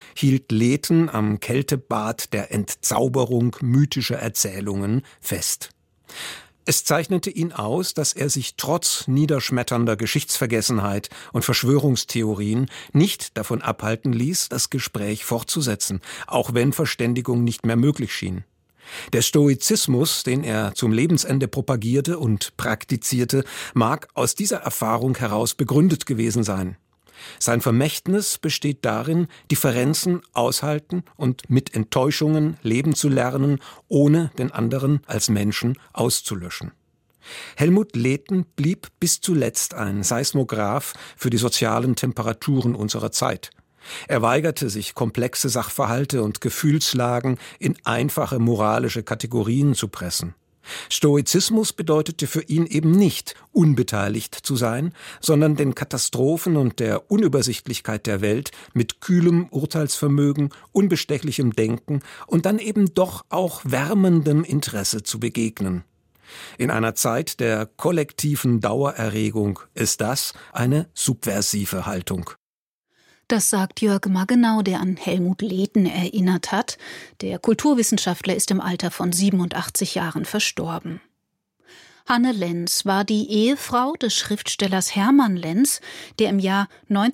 hielt Lehten am Kältebad der Entzauberung mythischer Erzählungen fest. Es zeichnete ihn aus, dass er sich trotz niederschmetternder Geschichtsvergessenheit und Verschwörungstheorien nicht davon abhalten ließ, das Gespräch fortzusetzen, auch wenn Verständigung nicht mehr möglich schien. Der Stoizismus, den er zum Lebensende propagierte und praktizierte, mag aus dieser Erfahrung heraus begründet gewesen sein. Sein Vermächtnis besteht darin, Differenzen aushalten und mit Enttäuschungen leben zu lernen, ohne den anderen als Menschen auszulöschen. Helmut Lehten blieb bis zuletzt ein Seismograph für die sozialen Temperaturen unserer Zeit. Er weigerte sich, komplexe Sachverhalte und Gefühlslagen in einfache moralische Kategorien zu pressen. Stoizismus bedeutete für ihn eben nicht, unbeteiligt zu sein, sondern den Katastrophen und der Unübersichtlichkeit der Welt mit kühlem Urteilsvermögen, unbestechlichem Denken und dann eben doch auch wärmendem Interesse zu begegnen. In einer Zeit der kollektiven Dauererregung ist das eine subversive Haltung. Das sagt Jörg Maggenau, der an Helmut Lehten erinnert hat. Der Kulturwissenschaftler ist im Alter von 87 Jahren verstorben. Hanne Lenz war die Ehefrau des Schriftstellers Hermann Lenz, der im Jahr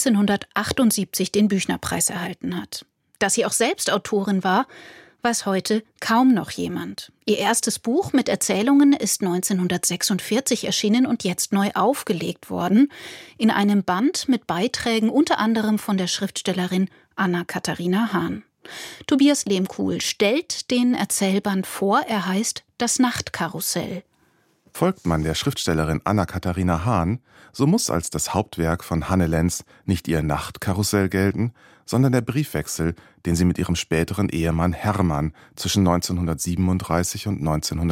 1978 den Büchnerpreis erhalten hat. Dass sie auch selbst Autorin war, weiß heute kaum noch jemand. Ihr erstes Buch mit Erzählungen ist 1946 erschienen und jetzt neu aufgelegt worden, in einem Band mit Beiträgen unter anderem von der Schriftstellerin Anna-Katharina Hahn. Tobias Lehmkuhl stellt den Erzählband vor, er heißt »Das Nachtkarussell«. Folgt man der Schriftstellerin Anna-Katharina Hahn, so muss als das Hauptwerk von Hanne Lenz nicht ihr Nachtkarussell gelten, sondern der Briefwechsel, den sie mit ihrem späteren Ehemann Hermann zwischen 1937 und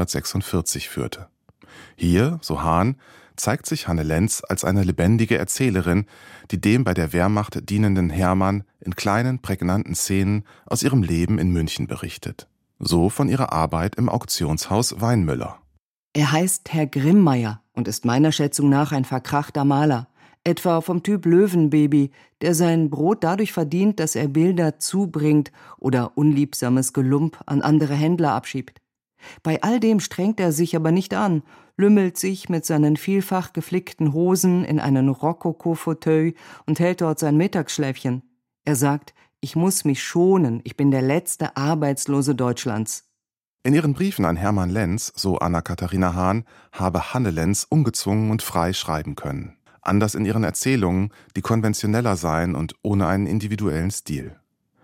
1946 führte. Hier, so Hahn, zeigt sich Hanne Lenz als eine lebendige Erzählerin, die dem bei der Wehrmacht dienenden Hermann in kleinen, prägnanten Szenen aus ihrem Leben in München berichtet. So von ihrer Arbeit im Auktionshaus Weinmüller. Er heißt Herr Grimmeyer und ist meiner Schätzung nach ein verkrachter Maler. Etwa vom Typ Löwenbaby, der sein Brot dadurch verdient, dass er Bilder zubringt oder unliebsames Gelump an andere Händler abschiebt. Bei all dem strengt er sich aber nicht an, lümmelt sich mit seinen vielfach geflickten Hosen in einen Rokoko-Fauteuil und hält dort sein Mittagsschläfchen. Er sagt, ich muss mich schonen, ich bin der letzte Arbeitslose Deutschlands. In ihren Briefen an Hermann Lenz, so Anna-Katharina Hahn, habe Hanne Lenz ungezwungen und frei schreiben können. Anders in ihren Erzählungen, die konventioneller seien und ohne einen individuellen Stil.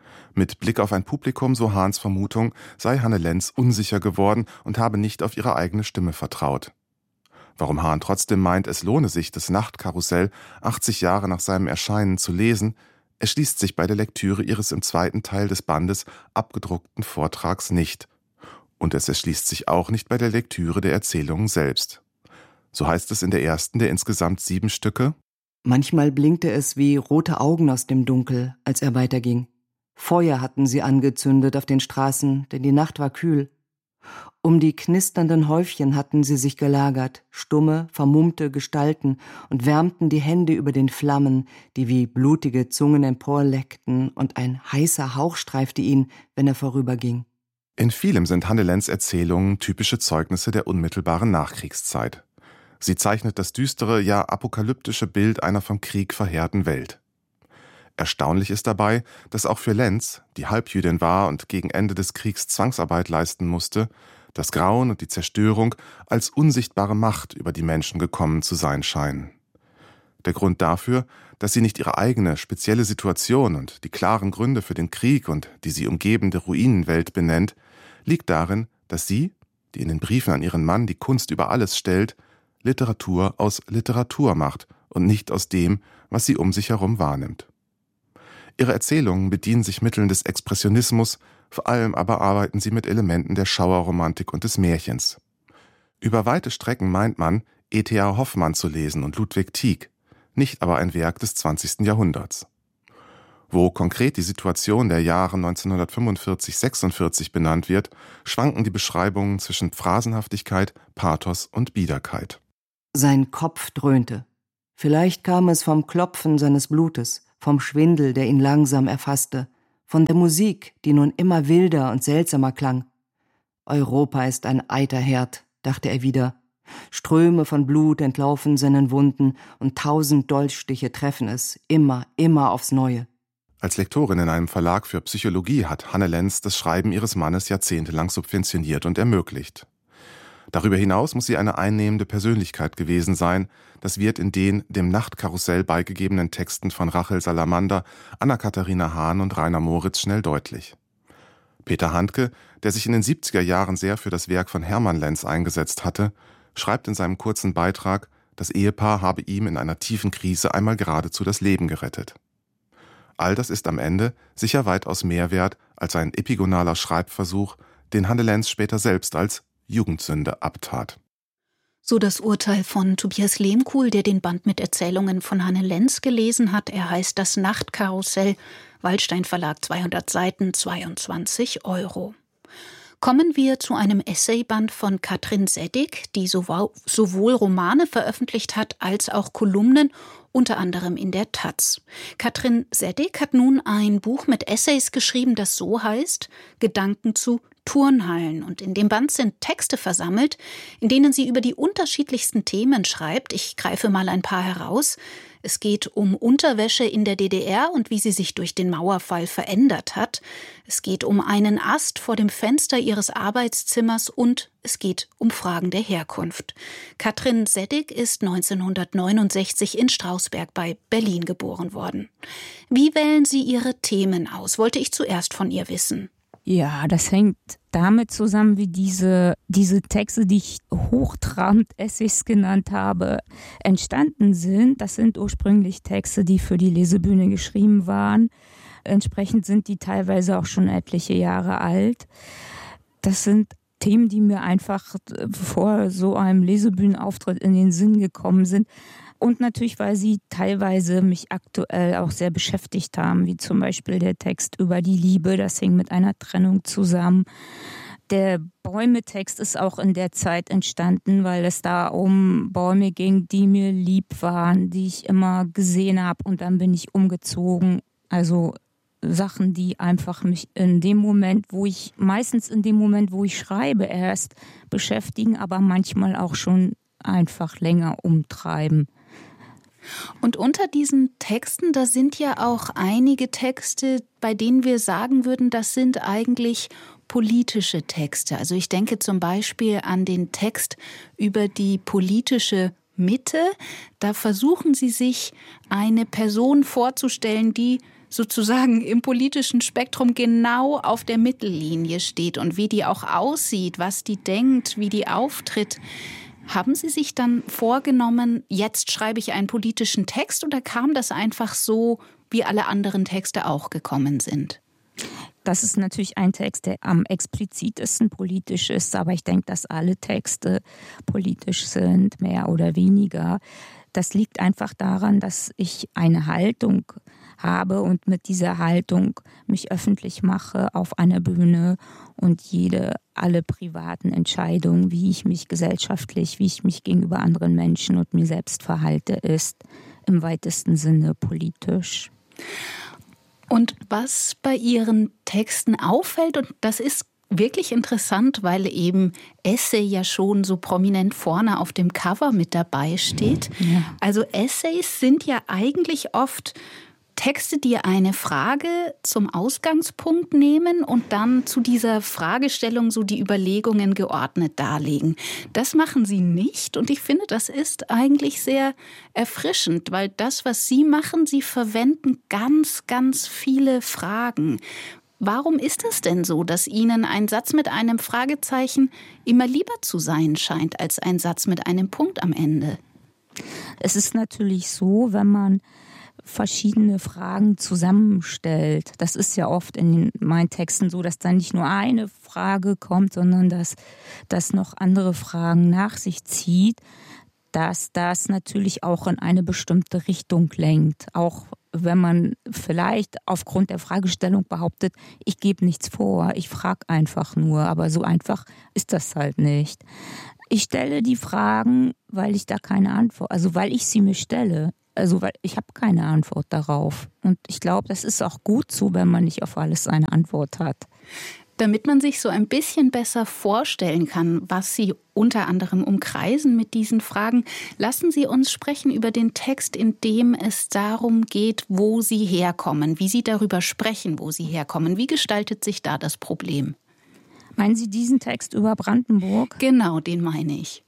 Mit Blick auf ein Publikum, so Hahns Vermutung, sei Hanne Lenz unsicher geworden und habe nicht auf ihre eigene Stimme vertraut. Warum Hahn trotzdem meint, es lohne sich, das Nachtkarussell 80 Jahre nach seinem Erscheinen zu lesen, erschließt sich bei der Lektüre ihres im zweiten Teil des Bandes abgedruckten Vortrags nicht. Und es erschließt sich auch nicht bei der Lektüre der Erzählungen selbst. So heißt es in der ersten der insgesamt 7 Stücke. Manchmal blinkte es wie rote Augen aus dem Dunkel, als er weiterging. Feuer hatten sie angezündet auf den Straßen, denn die Nacht war kühl. Um die knisternden Häufchen hatten sie sich gelagert, stumme, vermummte Gestalten, und wärmten die Hände über den Flammen, die wie blutige Zungen emporleckten, und ein heißer Hauch streifte ihn, wenn er vorüberging. In vielem sind Hanne Lenz Erzählungen typische Zeugnisse der unmittelbaren Nachkriegszeit. Sie zeichnet das düstere, ja apokalyptische Bild einer vom Krieg verheerten Welt. Erstaunlich ist dabei, dass auch für Lenz, die Halbjüdin war und gegen Ende des Kriegs Zwangsarbeit leisten musste, das Grauen und die Zerstörung als unsichtbare Macht über die Menschen gekommen zu sein scheinen. Der Grund dafür, dass sie nicht ihre eigene, spezielle Situation und die klaren Gründe für den Krieg und die sie umgebende Ruinenwelt benennt, liegt darin, dass sie, die in den Briefen an ihren Mann die Kunst über alles stellt, Literatur aus Literatur macht und nicht aus dem, was sie um sich herum wahrnimmt. Ihre Erzählungen bedienen sich Mitteln des Expressionismus, vor allem aber arbeiten sie mit Elementen der Schauerromantik und des Märchens. Über weite Strecken meint man, E.T.A. Hoffmann zu lesen und Ludwig Tieck, nicht aber ein Werk des 20. Jahrhunderts. Wo konkret die Situation der Jahre 1945-46 benannt wird, schwanken die Beschreibungen zwischen Phrasenhaftigkeit, Pathos und Biederkeit. Sein Kopf dröhnte. Vielleicht kam es vom Klopfen seines Blutes, vom Schwindel, der ihn langsam erfasste, von der Musik, die nun immer wilder und seltsamer klang. Europa ist ein Eiterherd, dachte er wieder. Ströme von Blut entlaufen seinen Wunden und 1000 Dolchstiche treffen es, immer aufs Neue. Als Lektorin in einem Verlag für Psychologie hat Hanne Lenz das Schreiben ihres Mannes jahrzehntelang subventioniert und ermöglicht. Darüber hinaus muss sie eine einnehmende Persönlichkeit gewesen sein. Das wird in den dem Nachtkarussell beigegebenen Texten von Rachel Salamander, Anna-Katharina Hahn und Rainer Moritz schnell deutlich. Peter Handke, der sich in den 70er Jahren sehr für das Werk von Hermann Lenz eingesetzt hatte, schreibt in seinem kurzen Beitrag, das Ehepaar habe ihm in einer tiefen Krise einmal geradezu das Leben gerettet. All das ist am Ende sicher weitaus mehr wert als ein epigonaler Schreibversuch, den Hanne Lenz später selbst als Jugendsünde abtat. So das Urteil von Tobias Lehmkuhl, der den Band mit Erzählungen von Hanne Lenz gelesen hat. Er heißt Das Nachtkarussell, Waldstein Verlag, 200 Seiten, 22 €. Kommen wir zu einem Essayband von Katrin Seddig, die sowohl Romane veröffentlicht hat als auch Kolumnen, unter anderem in der taz. Katrin Seddig hat nun ein Buch mit Essays geschrieben, das so heißt: Gedanken zu Turnhallen. Und in dem Band sind Texte versammelt, in denen sie über die unterschiedlichsten Themen schreibt. Ich greife mal ein paar heraus. Es geht um Unterwäsche in der DDR und wie sie sich durch den Mauerfall verändert hat. Es geht um einen Ast vor dem Fenster ihres Arbeitszimmers und es geht um Fragen der Herkunft. Katrin Seddig ist 1969 in Strausberg bei Berlin geboren worden. Wie wählen Sie Ihre Themen aus, wollte ich zuerst von ihr wissen. Ja, das hängt damit zusammen, wie diese Texte, die ich hochtrabend Essays genannt habe, entstanden sind. Das sind ursprünglich Texte, die für die Lesebühne geschrieben waren. Entsprechend sind die teilweise auch schon etliche Jahre alt. Das sind Themen, die mir einfach vor so einem Lesebühnenauftritt in den Sinn gekommen sind. Und natürlich, weil sie teilweise mich aktuell auch sehr beschäftigt haben, wie zum Beispiel der Text über die Liebe, das hing mit einer Trennung zusammen. Der Bäume-Text ist auch in der Zeit entstanden, weil es da um Bäume ging, die mir lieb waren, die ich immer gesehen habe und dann bin ich umgezogen. Also Sachen, die einfach mich meistens in dem Moment, wo ich schreibe, erst beschäftigen, aber manchmal auch schon einfach länger umtreiben. Und unter diesen Texten, da sind ja auch einige Texte, bei denen wir sagen würden, das sind eigentlich politische Texte. Also ich denke zum Beispiel an den Text über die politische Mitte. Da versuchen Sie sich eine Person vorzustellen, die sozusagen im politischen Spektrum genau auf der Mittellinie steht und wie die auch aussieht, was die denkt, wie die auftritt. Haben Sie sich dann vorgenommen, jetzt schreibe ich einen politischen Text, oder kam das einfach so, wie alle anderen Texte auch gekommen sind? Das ist natürlich ein Text, der am explizitesten politisch ist, aber ich denke, dass alle Texte politisch sind, mehr oder weniger. Das liegt einfach daran, dass ich eine Haltung habe und mit dieser Haltung mich öffentlich mache auf einer Bühne und alle privaten Entscheidungen, wie ich mich gesellschaftlich, wie ich mich gegenüber anderen Menschen und mir selbst verhalte, ist im weitesten Sinne politisch. Und was bei Ihren Texten auffällt, und das ist wirklich interessant, weil eben Essay ja schon so prominent vorne auf dem Cover mit dabei steht. Ja. Also Essays sind ja eigentlich oft Texte, die eine Frage zum Ausgangspunkt nehmen und dann zu dieser Fragestellung so die Überlegungen geordnet darlegen. Das machen Sie nicht und ich finde, das ist eigentlich sehr erfrischend, weil das, was Sie machen, Sie verwenden ganz, ganz viele Fragen. Warum ist es denn so, dass Ihnen ein Satz mit einem Fragezeichen immer lieber zu sein scheint als ein Satz mit einem Punkt am Ende? Es ist natürlich so, wenn man verschiedene Fragen zusammenstellt. Das ist ja oft in meinen Texten so, dass da nicht nur eine Frage kommt, sondern dass noch andere Fragen nach sich zieht, dass das natürlich auch in eine bestimmte Richtung lenkt. Auch wenn man vielleicht aufgrund der Fragestellung behauptet, ich gebe nichts vor, ich frage einfach nur, aber so einfach ist das halt nicht. Ich stelle die Fragen, weil ich da keine Antwort, also weil ich sie mir stelle. Also weil ich habe keine Antwort darauf. Und ich glaube, das ist auch gut so, wenn man nicht auf alles eine Antwort hat. Damit man sich so ein bisschen besser vorstellen kann, was Sie unter anderem umkreisen mit diesen Fragen, lassen Sie uns sprechen über den Text, in dem es darum geht, wo Sie herkommen, wie Sie darüber sprechen, wo Sie herkommen. Wie gestaltet sich da das Problem? Meinen Sie diesen Text über Brandenburg? Genau, den meine ich.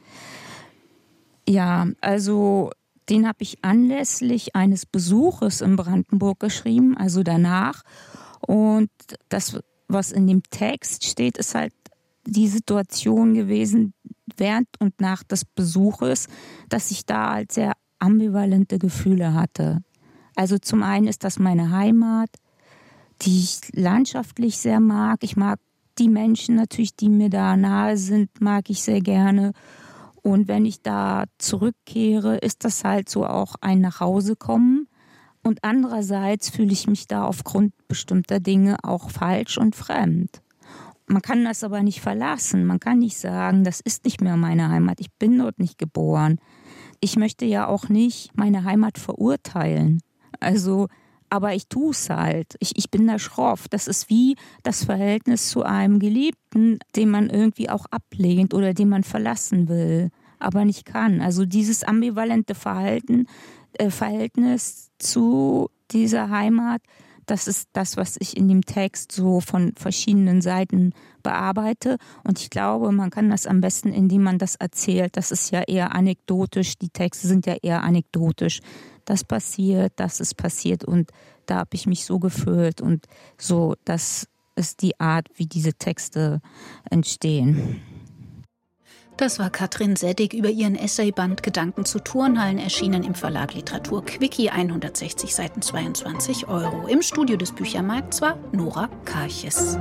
Ja, also den habe ich anlässlich eines Besuches in Brandenburg geschrieben, also danach. Und das, was in dem Text steht, ist halt die Situation gewesen während und nach des Besuches, dass ich da halt sehr ambivalente Gefühle hatte. Also zum einen ist das meine Heimat, die ich landschaftlich sehr mag. Ich mag die Menschen natürlich, die mir da nahe sind, mag ich sehr gerne. Und wenn ich da zurückkehre, ist das halt so auch ein Nachhausekommen. Und andererseits fühle ich mich da aufgrund bestimmter Dinge auch falsch und fremd. Man kann das aber nicht verlassen. Man kann nicht sagen, das ist nicht mehr meine Heimat. Ich bin dort nicht geboren. Ich möchte ja auch nicht meine Heimat verurteilen. Also, aber ich tue es halt. Ich bin da schroff. Das ist wie das Verhältnis zu einem Geliebten, den man irgendwie auch ablehnt oder den man verlassen will, aber nicht kann. Also dieses ambivalente Verhältnis zu dieser Heimat, das ist das, was ich in dem Text so von verschiedenen Seiten bearbeite. Und ich glaube, man kann das am besten, indem man das erzählt. Das ist ja eher anekdotisch. Die Texte sind ja eher anekdotisch. Das ist passiert und da habe ich mich so gefühlt und so, das ist die Art, wie diese Texte entstehen. Das war Katrin Seddig über ihren Essayband Gedanken zu Turnhallen, erschienen im Verlag Literatur Quickie, 160 Seiten, 22 €. Im Studio des Büchermarkts war Nora Karches.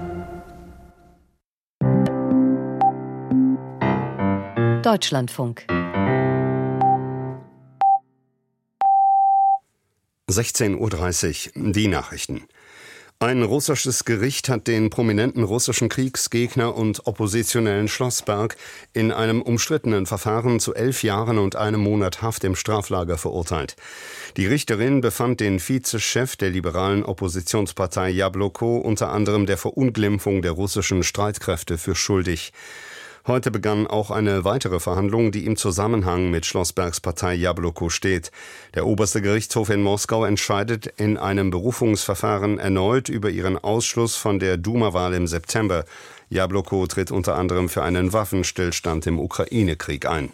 Deutschlandfunk 16:30 Uhr, die Nachrichten. Ein russisches Gericht hat den prominenten russischen Kriegsgegner und Oppositionellen Schlossberg in einem umstrittenen Verfahren zu 11 Jahren und einem Monat Haft im Straflager verurteilt. Die Richterin befand den Vizechef der liberalen Oppositionspartei Jabloko unter anderem der Verunglimpfung der russischen Streitkräfte für schuldig. Heute begann auch eine weitere Verhandlung, die im Zusammenhang mit Schlossbergs Partei Jabloko steht. Der oberste Gerichtshof in Moskau entscheidet in einem Berufungsverfahren erneut über ihren Ausschluss von der Duma-Wahl im September. Jabloko tritt unter anderem für einen Waffenstillstand im Ukraine-Krieg ein.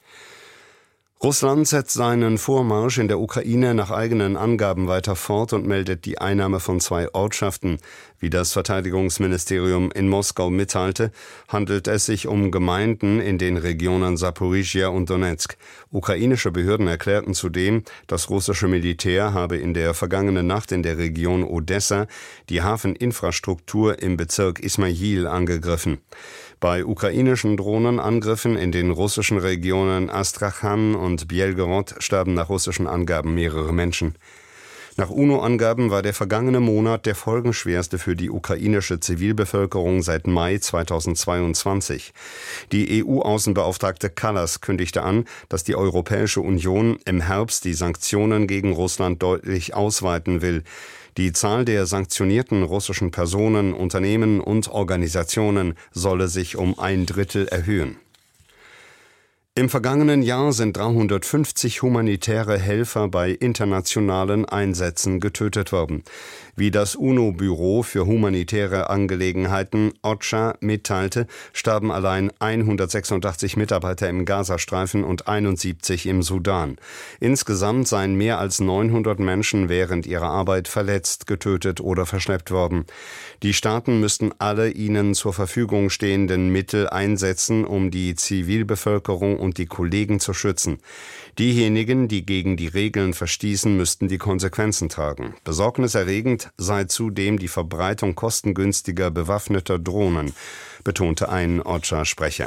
Russland setzt seinen Vormarsch in der Ukraine nach eigenen Angaben weiter fort und meldet die Einnahme von 2 Ortschaften. Wie das Verteidigungsministerium in Moskau mitteilte, handelt es sich um Gemeinden in den Regionen Saporizhia und Donetsk. Ukrainische Behörden erklärten zudem, das russische Militär habe in der vergangenen Nacht in der Region Odessa die Hafeninfrastruktur im Bezirk Ismail angegriffen. Bei ukrainischen Drohnenangriffen in den russischen Regionen Astrachan und Belgorod starben nach russischen Angaben mehrere Menschen. Nach UNO-Angaben war der vergangene Monat der folgenschwerste für die ukrainische Zivilbevölkerung seit Mai 2022. Die EU-Außenbeauftragte Kallas kündigte an, dass die Europäische Union im Herbst die Sanktionen gegen Russland deutlich ausweiten will. Die Zahl der sanktionierten russischen Personen, Unternehmen und Organisationen solle sich um 1/3 erhöhen. Im vergangenen Jahr sind 350 humanitäre Helfer bei internationalen Einsätzen getötet worden. Wie das UNO-Büro für humanitäre Angelegenheiten OCHA mitteilte, starben allein 186 Mitarbeiter im Gazastreifen und 71 im Sudan. Insgesamt seien mehr als 900 Menschen während ihrer Arbeit verletzt, getötet oder verschleppt worden. Die Staaten müssten alle ihnen zur Verfügung stehenden Mittel einsetzen, um die Zivilbevölkerung und die Kollegen zu schützen. Diejenigen, die gegen die Regeln verstießen, müssten die Konsequenzen tragen. Besorgniserregend sei zudem die Verbreitung kostengünstiger bewaffneter Drohnen, betonte ein OCHA-Sprecher.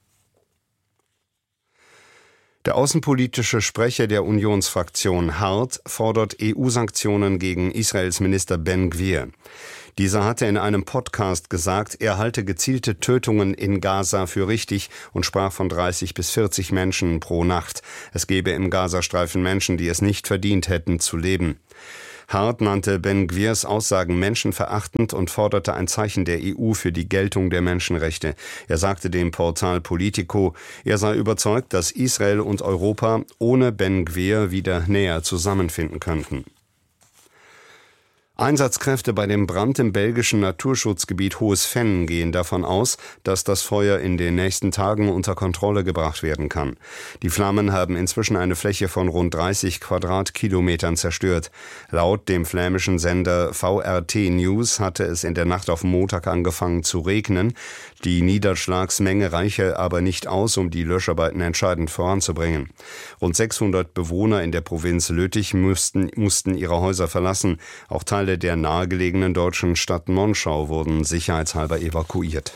Der außenpolitische Sprecher der Unionsfraktion Hart fordert EU-Sanktionen gegen Israels Minister Ben Gvir. Dieser hatte in einem Podcast gesagt, er halte gezielte Tötungen in Gaza für richtig und sprach von 30 bis 40 Menschen pro Nacht. Es gebe im Gazastreifen Menschen, die es nicht verdient hätten zu leben. Hart nannte Ben-Gvirs Aussagen menschenverachtend und forderte ein Zeichen der EU für die Geltung der Menschenrechte. Er sagte dem Portal Politico, er sei überzeugt, dass Israel und Europa ohne Ben-Gvir wieder näher zusammenfinden könnten. Einsatzkräfte bei dem Brand im belgischen Naturschutzgebiet Hohes Venn gehen davon aus, dass das Feuer in den nächsten Tagen unter Kontrolle gebracht werden kann. Die Flammen haben inzwischen eine Fläche von rund 30 Quadratkilometern zerstört. Laut dem flämischen Sender VRT News hatte es in der Nacht auf Montag angefangen zu regnen. Die Niederschlagsmenge reiche aber nicht aus, um die Löscharbeiten entscheidend voranzubringen. Rund 600 Bewohner in der Provinz Lüttich mussten ihre Häuser verlassen. Auch Teile der nahegelegenen deutschen Stadt Monschau wurden sicherheitshalber evakuiert.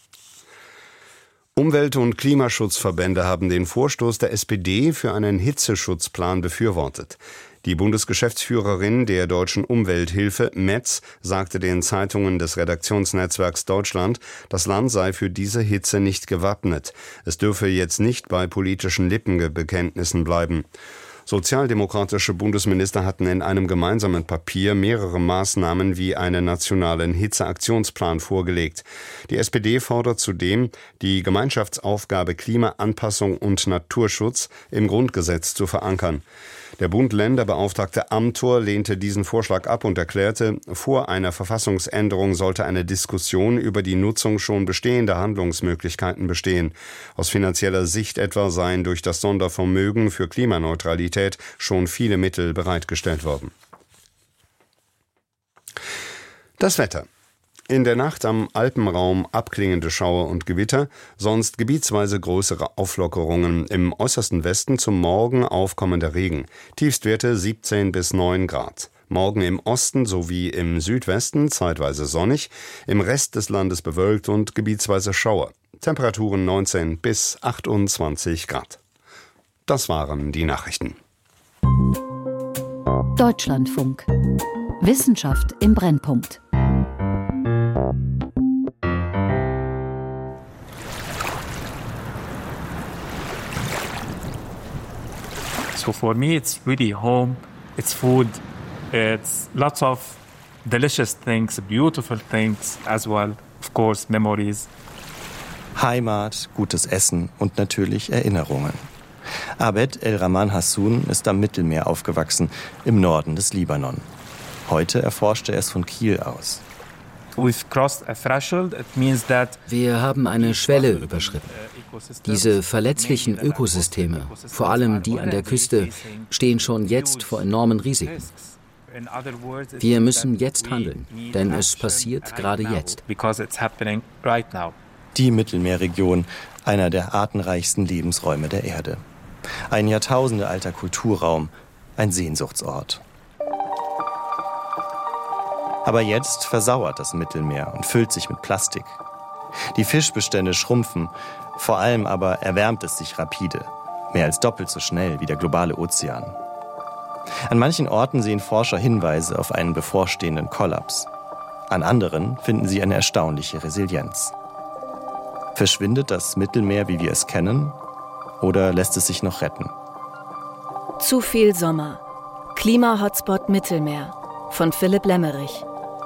Umwelt- und Klimaschutzverbände haben den Vorstoß der SPD für einen Hitzeschutzplan befürwortet. Die Bundesgeschäftsführerin der Deutschen Umwelthilfe, Metz, sagte den Zeitungen des Redaktionsnetzwerks Deutschland, das Land sei für diese Hitze nicht gewappnet. Es dürfe jetzt nicht bei politischen Lippenbekenntnissen bleiben. Sozialdemokratische Bundesminister hatten in einem gemeinsamen Papier mehrere Maßnahmen wie einen nationalen Hitzeaktionsplan vorgelegt. Die SPD fordert zudem, die Gemeinschaftsaufgabe Klimaanpassung und Naturschutz im Grundgesetz zu verankern. Der Bund-Länder-Beauftragte Amthor lehnte diesen Vorschlag ab und erklärte, vor einer Verfassungsänderung sollte eine Diskussion über die Nutzung schon bestehender Handlungsmöglichkeiten bestehen. Aus finanzieller Sicht etwa seien durch das Sondervermögen für Klimaneutralität schon viele Mittel bereitgestellt worden. Das Wetter. In der Nacht am Alpenraum abklingende Schauer und Gewitter, sonst gebietsweise größere Auflockerungen. Im äußersten Westen zum Morgen aufkommender Regen. Tiefstwerte 17 bis 9 Grad. Morgen im Osten sowie im Südwesten zeitweise sonnig, im Rest des Landes bewölkt und gebietsweise Schauer. Temperaturen 19 bis 28 Grad. Das waren die Nachrichten. Deutschlandfunk. Wissenschaft im Brennpunkt. So for me, it's really home. It's food. It's lots of delicious things, beautiful things as well. Of course, memories. Heimat, gutes Essen und natürlich Erinnerungen. Abed El-Rahman Hassoun ist am Mittelmeer aufgewachsen, im Norden des Libanon. Heute erforscht er es von Kiel aus. Wir haben eine Schwelle überschritten. Diese verletzlichen Ökosysteme, vor allem die an der Küste, stehen schon jetzt vor enormen Risiken. Wir müssen jetzt handeln, denn es passiert gerade jetzt. Die Mittelmeerregion, einer der artenreichsten Lebensräume der Erde. Ein jahrtausendealter Kulturraum, ein Sehnsuchtsort. Aber jetzt versauert das Mittelmeer und füllt sich mit Plastik. Die Fischbestände schrumpfen, vor allem aber erwärmt es sich rapide, mehr als doppelt so schnell wie der globale Ozean. An manchen Orten sehen Forscher Hinweise auf einen bevorstehenden Kollaps. An anderen finden sie eine erstaunliche Resilienz. Verschwindet das Mittelmeer, wie wir es kennen, oder lässt es sich noch retten? Zu viel Sommer. Klima-Hotspot Mittelmeer von Philipp Lemmerich.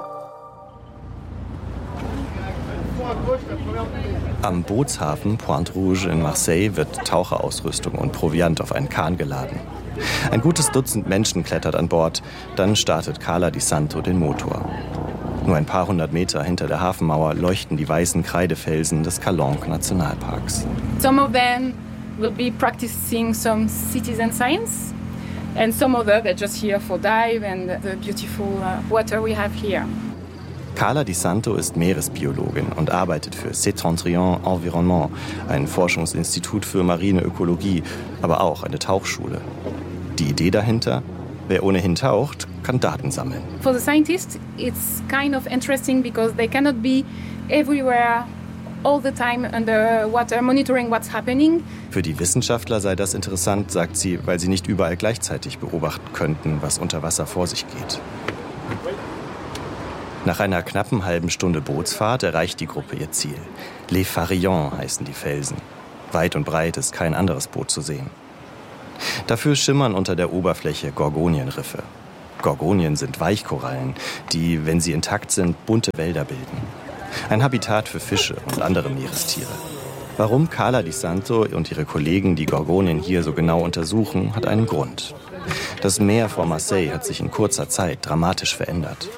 Am Bootshafen Pointe Rouge in Marseille wird Taucherausrüstung und Proviant auf einen Kahn geladen. Ein gutes Dutzend Menschen klettert an Bord, dann startet Carla Di Santo den Motor. Nur ein paar hundert Meter hinter der Hafenmauer leuchten die weißen Kreidefelsen des Calanque-Nationalparks. Some of them will be practicing some citizen science, and some other they're just here for dive and the beautiful water we have here. Carla Di Santo ist Meeresbiologin und arbeitet für Septentrion Environnement, ein Forschungsinstitut für marine Ökologie, aber auch eine Tauchschule. Die Idee dahinter? Wer ohnehin taucht, kann Daten sammeln. For the scientists, it's kind of interesting because they cannot be everywhere all the time underwater monitoring what's happening. Für die Wissenschaftler sei das interessant, sagt sie, weil sie nicht überall gleichzeitig beobachten könnten, was unter Wasser vor sich geht. Nach einer knappen halben Stunde Bootsfahrt erreicht die Gruppe ihr Ziel. Les Farillons heißen die Felsen. Weit und breit ist kein anderes Boot zu sehen. Dafür schimmern unter der Oberfläche Gorgonienriffe. Gorgonien sind Weichkorallen, die, wenn sie intakt sind, bunte Wälder bilden. Ein Habitat für Fische und andere Meerestiere. Warum Carla Di Santo und ihre Kollegen die Gorgonien hier so genau untersuchen, hat einen Grund. Das Meer vor Marseille hat sich in kurzer Zeit dramatisch verändert.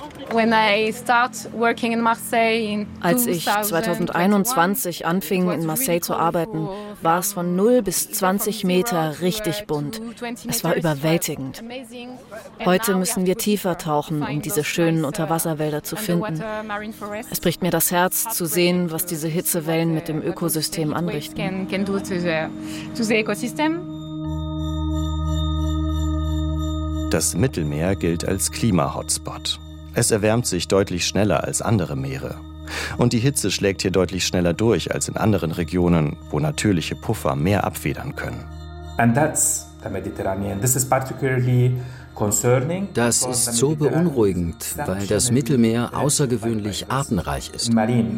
Als ich 2021 anfing, in Marseille zu arbeiten, war es von 0 bis 20 Meter richtig bunt. Es war überwältigend. Heute müssen wir tiefer tauchen, um diese schönen Unterwasserwälder zu finden. Es bricht mir das Herz, zu sehen, was diese Hitzewellen mit dem Ökosystem anrichten. Das Mittelmeer gilt als Klima-Hotspot. Es erwärmt sich deutlich schneller als andere Meere. Und die Hitze schlägt hier deutlich schneller durch als in anderen Regionen, wo natürliche Puffer mehr abfedern können. Das ist so beunruhigend, weil das Mittelmeer außergewöhnlich artenreich ist.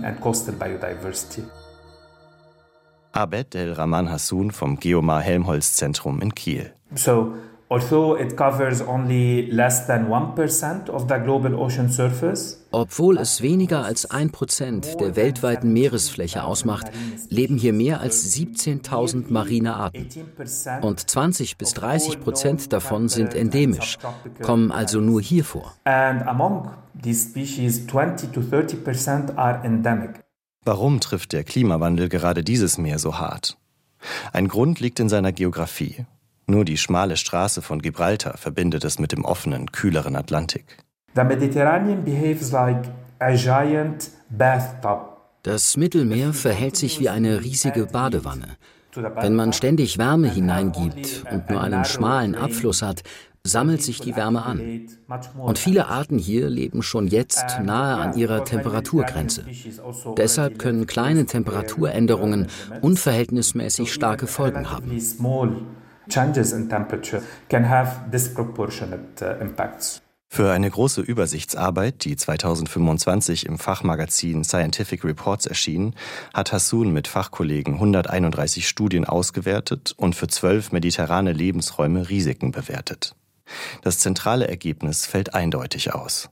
Abed El-Rahman Hassoun vom Geomar-Helmholtz-Zentrum in Kiel. Although it covers only less than 1% of the global ocean surface. Obwohl es weniger als 1% der weltweiten Meeresfläche ausmacht, leben hier mehr als 17.000 marine Arten. Und 20-30% davon sind endemisch, kommen also nur hier vor. And among these species, 20-30% are endemic. Warum trifft der Klimawandel gerade dieses Meer so hart? Ein Grund liegt in seiner Geografie. Nur die schmale Straße von Gibraltar verbindet es mit dem offenen, kühleren Atlantik. The Mediterranean behaves like a giant bathtub. Das Mittelmeer verhält sich wie eine riesige Badewanne. Wenn man ständig Wärme hineingibt und nur einen schmalen Abfluss hat, sammelt sich die Wärme an. Und viele Arten hier leben schon jetzt nahe an ihrer Temperaturgrenze. Deshalb können kleine Temperaturänderungen unverhältnismäßig starke Folgen haben. Changes in temperature can have disproportionate impacts. Für eine große Übersichtsarbeit, die 2025 im Fachmagazin Scientific Reports erschien, hat Hassoun mit Fachkollegen 131 Studien ausgewertet und für 12 mediterrane Lebensräume Risiken bewertet. Das zentrale Ergebnis fällt eindeutig aus.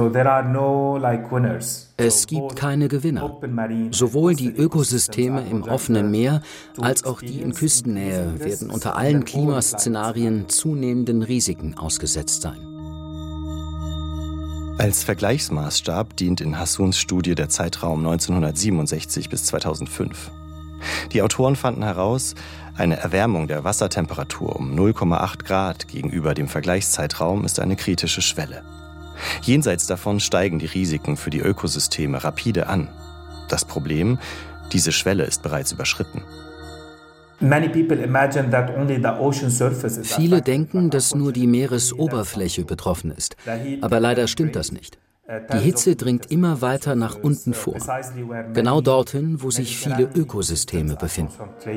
Es gibt keine Gewinner. Sowohl die Ökosysteme im offenen Meer als auch die in Küstennähe werden unter allen Klimaszenarien zunehmenden Risiken ausgesetzt sein. Als Vergleichsmaßstab dient in Hassouns Studie der Zeitraum 1967 bis 2005. Die Autoren fanden heraus, eine Erwärmung der Wassertemperatur um 0,8 Grad gegenüber dem Vergleichszeitraum ist eine kritische Schwelle. Jenseits davon steigen die Risiken für die Ökosysteme rapide an. Das Problem, diese Schwelle ist bereits überschritten. Viele denken, dass nur die Meeresoberfläche betroffen ist. Aber leider stimmt das nicht. Die Hitze dringt immer weiter nach unten vor. Genau dorthin, wo sich viele Ökosysteme befinden.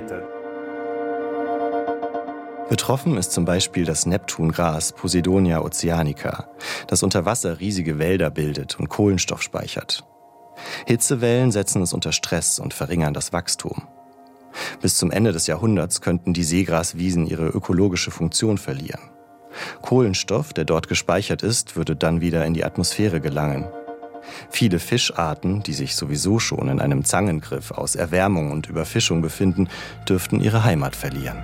Betroffen ist zum Beispiel das Neptungras Posidonia oceanica, das unter Wasser riesige Wälder bildet und Kohlenstoff speichert. Hitzewellen setzen es unter Stress und verringern das Wachstum. Bis zum Ende des Jahrhunderts könnten die Seegraswiesen ihre ökologische Funktion verlieren. Kohlenstoff, der dort gespeichert ist, würde dann wieder in die Atmosphäre gelangen. Viele Fischarten, die sich sowieso schon in einem Zangengriff aus Erwärmung und Überfischung befinden, dürften ihre Heimat verlieren.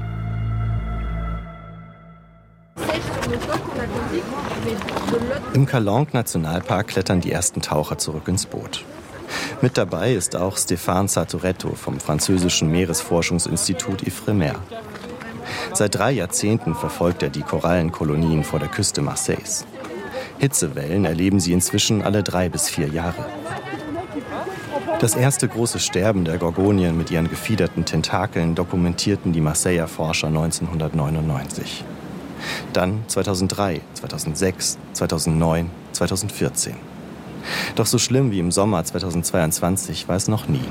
Im Calanque-Nationalpark klettern die ersten Taucher zurück ins Boot. Mit dabei ist auch Stéphane Satoretto vom französischen Meeresforschungsinstitut Ifremer. Seit 3 Jahrzehnten verfolgt er die Korallenkolonien vor der Küste Marseilles. Hitzewellen erleben sie inzwischen alle 3 bis 4 Jahre. Das erste große Sterben der Gorgonien mit ihren gefiederten Tentakeln dokumentierten die Marseiller Forscher 1999. Dann 2003, 2006, 2009, 2014. Doch so schlimm wie im Sommer 2022 war es noch nie.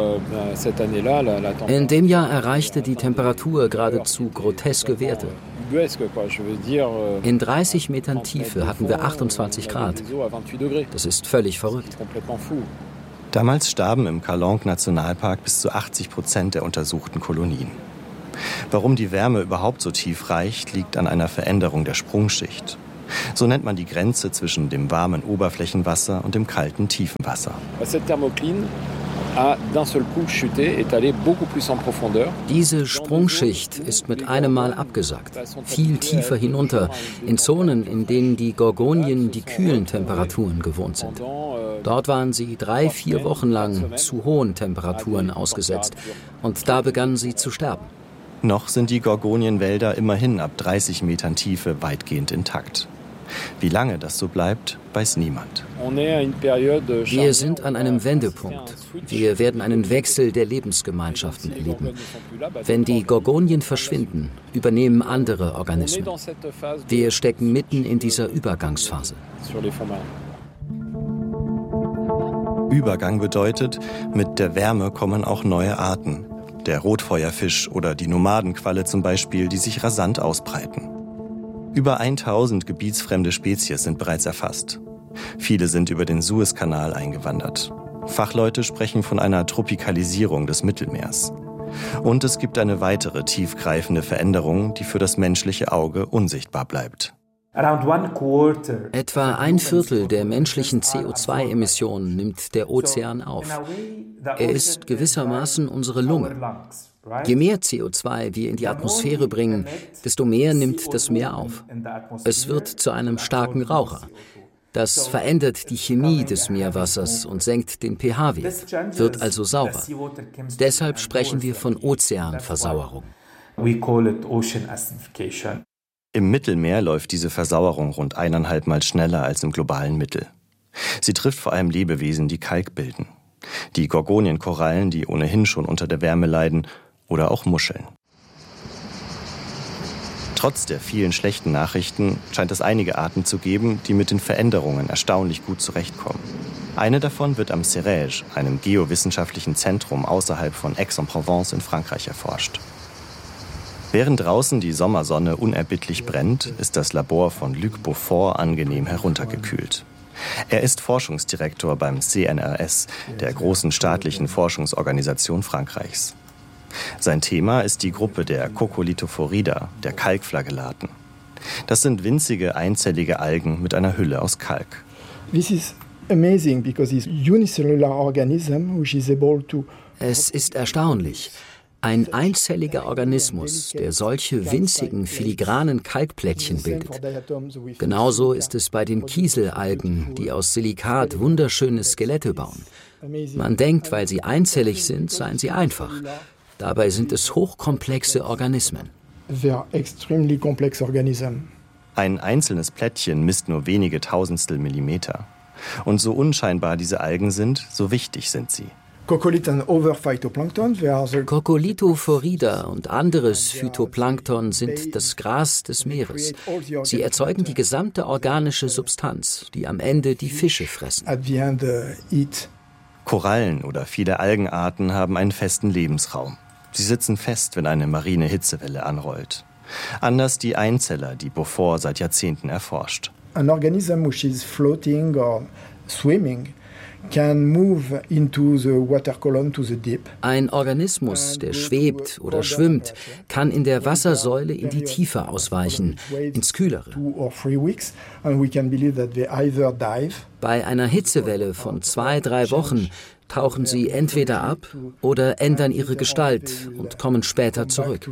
In dem Jahr erreichte die Temperatur geradezu groteske Werte. In 30 Metern Tiefe hatten wir 28 Grad. Das ist völlig verrückt. Damals starben im Kalong-Nationalpark bis zu 80% der untersuchten Kolonien. Warum die Wärme überhaupt so tief reicht, liegt an einer Veränderung der Sprungschicht. So nennt man die Grenze zwischen dem warmen Oberflächenwasser und dem kalten Tiefenwasser. Diese Sprungschicht ist mit einem Mal abgesackt, viel tiefer hinunter, in Zonen, in denen die Gorgonien die kühlen Temperaturen gewohnt sind. Dort waren sie 3-4 Wochen lang zu hohen Temperaturen ausgesetzt und da begannen sie zu sterben. Noch sind die Gorgonienwälder immerhin ab 30 Metern Tiefe weitgehend intakt. Wie lange das so bleibt, weiß niemand. Wir sind an einem Wendepunkt. Wir werden einen Wechsel der Lebensgemeinschaften erleben. Wenn die Gorgonien verschwinden, übernehmen andere Organismen. Wir stecken mitten in dieser Übergangsphase. Übergang bedeutet, mit der Wärme kommen auch neue Arten. Der Rotfeuerfisch oder die Nomadenqualle zum Beispiel, die sich rasant ausbreiten. Über 1000 gebietsfremde Spezies sind bereits erfasst. Viele sind über den Suezkanal eingewandert. Fachleute sprechen von einer Tropikalisierung des Mittelmeers. Und es gibt eine weitere tiefgreifende Veränderung, die für das menschliche Auge unsichtbar bleibt. Etwa 1/4 der menschlichen CO2-Emissionen nimmt der Ozean auf. Er ist gewissermaßen unsere Lunge. Je mehr CO2 wir in die Atmosphäre bringen, desto mehr nimmt das Meer auf. Es wird zu einem starken Raucher. Das verändert die Chemie des Meerwassers und senkt den pH-Wert, wird also saurer. Deshalb sprechen wir von Ozeanversauerung. Im Mittelmeer läuft diese Versauerung rund 1,5 Mal schneller als im globalen Mittel. Sie trifft vor allem Lebewesen, die Kalk bilden. Die Gorgonienkorallen, die ohnehin schon unter der Wärme leiden, oder auch Muscheln. Trotz der vielen schlechten Nachrichten scheint es einige Arten zu geben, die mit den Veränderungen erstaunlich gut zurechtkommen. Eine davon wird am Cérège, einem geowissenschaftlichen Zentrum außerhalb von Aix-en-Provence in Frankreich, erforscht. Während draußen die Sommersonne unerbittlich brennt, ist das Labor von Luc Beaufort angenehm heruntergekühlt. Er ist Forschungsdirektor beim CNRS, der großen staatlichen Forschungsorganisation Frankreichs. Sein Thema ist die Gruppe der Coccolithophorida, der Kalkflagellaten. Das sind winzige, einzellige Algen mit einer Hülle aus Kalk. This is amazing because it's unicellular organism which is able to. Es ist erstaunlich. Ein einzelliger Organismus, der solche winzigen, filigranen Kalkplättchen bildet. Genauso ist es bei den Kieselalgen, die aus Silikat wunderschöne Skelette bauen. Man denkt, weil sie einzellig sind, seien sie einfach. Dabei sind es hochkomplexe Organismen. Ein einzelnes Plättchen misst nur wenige Tausendstel Millimeter. Und so unscheinbar diese Algen sind, so wichtig sind sie. Coccolithophorida und anderes Phytoplankton sind das Gras des Meeres. Sie erzeugen die gesamte organische Substanz, die am Ende die Fische fressen. Korallen oder viele Algenarten haben einen festen Lebensraum. Sie sitzen fest, wenn eine marine Hitzewelle anrollt. Anders die Einzeller, die Beaufort seit Jahrzehnten erforscht. An organism which is floating or swimming can move into the water column to the deep. Ein Organismus, der schwebt oder schwimmt, kann in der Wassersäule in die Tiefe ausweichen, ins Kühlere. Bei einer Hitzewelle von 2-3 Wochen tauchen sie entweder ab oder ändern ihre Gestalt und kommen später zurück.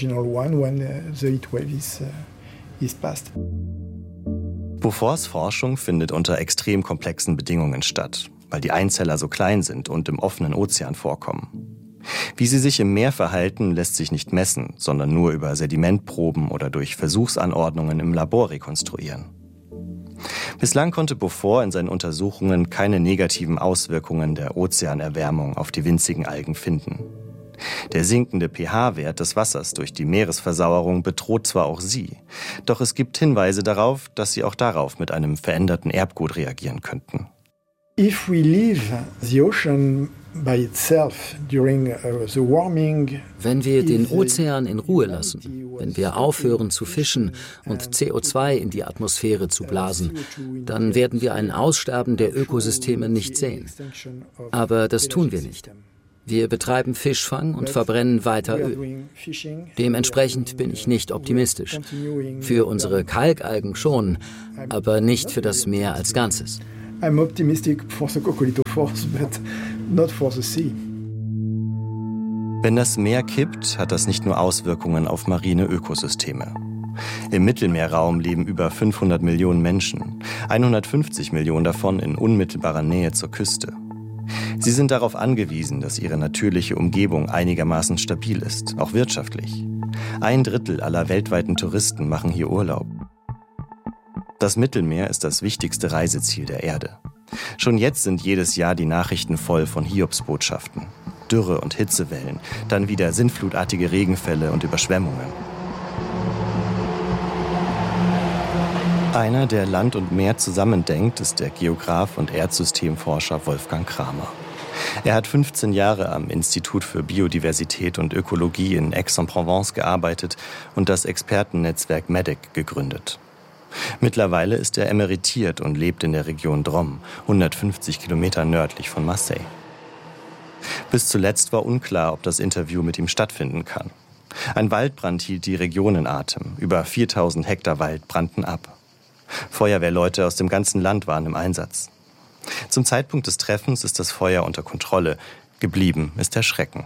Beauforts Forschung findet unter extrem komplexen Bedingungen statt, weil die Einzeller so klein sind und im offenen Ozean vorkommen. Wie sie sich im Meer verhalten, lässt sich nicht messen, sondern nur über Sedimentproben oder durch Versuchsanordnungen im Labor rekonstruieren. Bislang konnte Beaufort in seinen Untersuchungen keine negativen Auswirkungen der Ozeanerwärmung auf die winzigen Algen finden. Der sinkende pH-Wert des Wassers durch die Meeresversauerung bedroht zwar auch sie, doch es gibt Hinweise darauf, dass sie auch darauf mit einem veränderten Erbgut reagieren könnten. If we leave the ocean Wenn wir den Ozean in Ruhe lassen, wenn wir aufhören zu fischen und CO2 in die Atmosphäre zu blasen, dann werden wir ein Aussterben der Ökosysteme nicht sehen. Aber das tun wir nicht. Wir betreiben Fischfang und verbrennen weiter Öl. Dementsprechend bin ich nicht optimistisch. Für unsere Kalkalgen schon, aber nicht für das Meer als Ganzes. I'm optimistic for the Coccolithophores, but not for the sea. Wenn das Meer kippt, hat das nicht nur Auswirkungen auf marine Ökosysteme. Im Mittelmeerraum leben über 500 Millionen Menschen, 150 Millionen davon in unmittelbarer Nähe zur Küste. Sie sind darauf angewiesen, dass ihre natürliche Umgebung einigermaßen stabil ist, auch wirtschaftlich. 1/3 aller weltweiten Touristen machen hier Urlaub. Das Mittelmeer ist das wichtigste Reiseziel der Erde. Schon jetzt sind jedes Jahr die Nachrichten voll von Hiobsbotschaften. Dürre und Hitzewellen, dann wieder sintflutartige Regenfälle und Überschwemmungen. Einer, der Land und Meer zusammendenkt, ist der Geograf und Erdsystemforscher Wolfgang Kramer. Er hat 15 Jahre am Institut für Biodiversität und Ökologie in Aix-en-Provence gearbeitet und das Expertennetzwerk MEDEC gegründet. Mittlerweile ist er emeritiert und lebt in der Region Drôme, 150 Kilometer nördlich von Marseille. Bis zuletzt war unklar, ob das Interview mit ihm stattfinden kann. Ein Waldbrand hielt die Region in Atem. Über 4000 Hektar Wald brannten ab. Feuerwehrleute aus dem ganzen Land waren im Einsatz. Zum Zeitpunkt des Treffens ist das Feuer unter Kontrolle. Geblieben ist der Schrecken.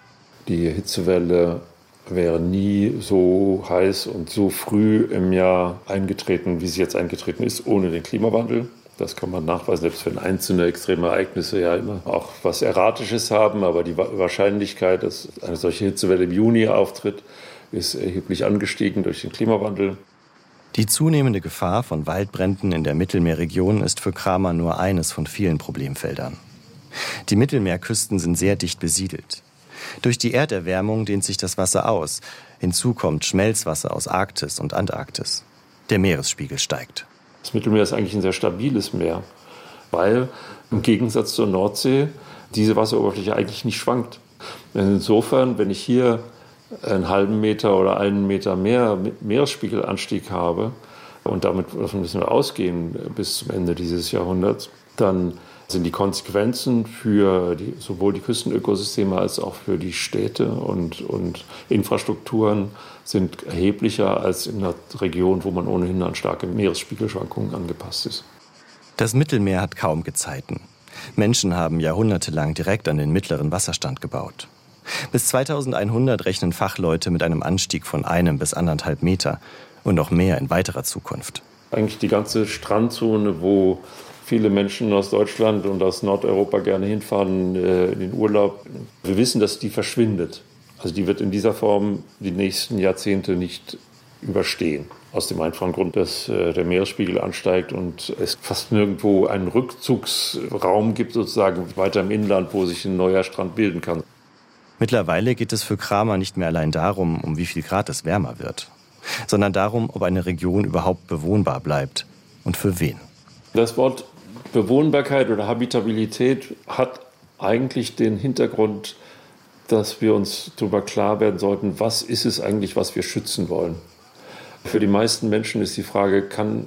Die Hitzewelle wäre nie so heiß und so früh im Jahr eingetreten, wie sie jetzt eingetreten ist, ohne den Klimawandel. Das kann man nachweisen, selbst wenn einzelne extreme Ereignisse ja immer auch was Erratisches haben. Aber die Wahrscheinlichkeit, dass eine solche Hitzewelle im Juni auftritt, ist erheblich angestiegen durch den Klimawandel. Die zunehmende Gefahr von Waldbränden in der Mittelmeerregion ist für Kramer nur eines von vielen Problemfeldern. Die Mittelmeerküsten sind sehr dicht besiedelt. Durch die Erderwärmung dehnt sich das Wasser aus. Hinzu kommt Schmelzwasser aus Arktis und Antarktis. Der Meeresspiegel steigt. Das Mittelmeer ist eigentlich ein sehr stabiles Meer, weil im Gegensatz zur Nordsee diese Wasseroberfläche eigentlich nicht schwankt. Insofern, wenn ich hier einen halben Meter oder 1 Meter mehr Meeresspiegelanstieg habe, und davon müssen wir ausgehen bis zum Ende dieses Jahrhunderts, dann sind die Konsequenzen für sowohl die Küstenökosysteme als auch für die Städte und Infrastrukturen sind erheblicher als in einer Region, wo man ohnehin an starke Meeresspiegelschwankungen angepasst ist. Das Mittelmeer hat kaum Gezeiten. Menschen haben jahrhundertelang direkt an den mittleren Wasserstand gebaut. Bis 2100 rechnen Fachleute mit einem Anstieg von 1 bis 1,5 Meter und noch mehr in weiterer Zukunft. Eigentlich die ganze Strandzone, wo viele Menschen aus Deutschland und aus Nordeuropa gerne hinfahren in den Urlaub. Wir wissen, dass die verschwindet. Also die wird in dieser Form die nächsten Jahrzehnte nicht überstehen. Aus dem einfachen Grund, dass der Meeresspiegel ansteigt und es fast nirgendwo einen Rückzugsraum gibt, sozusagen weiter im Inland, wo sich ein neuer Strand bilden kann. Mittlerweile geht es für Kramer nicht mehr allein darum, um wie viel Grad es wärmer wird, sondern darum, ob eine Region überhaupt bewohnbar bleibt und für wen. Das Wort Bewohnbarkeit oder Habitabilität hat eigentlich den Hintergrund, dass wir uns darüber klar werden sollten, was ist es eigentlich, was wir schützen wollen. Für die meisten Menschen ist die Frage, können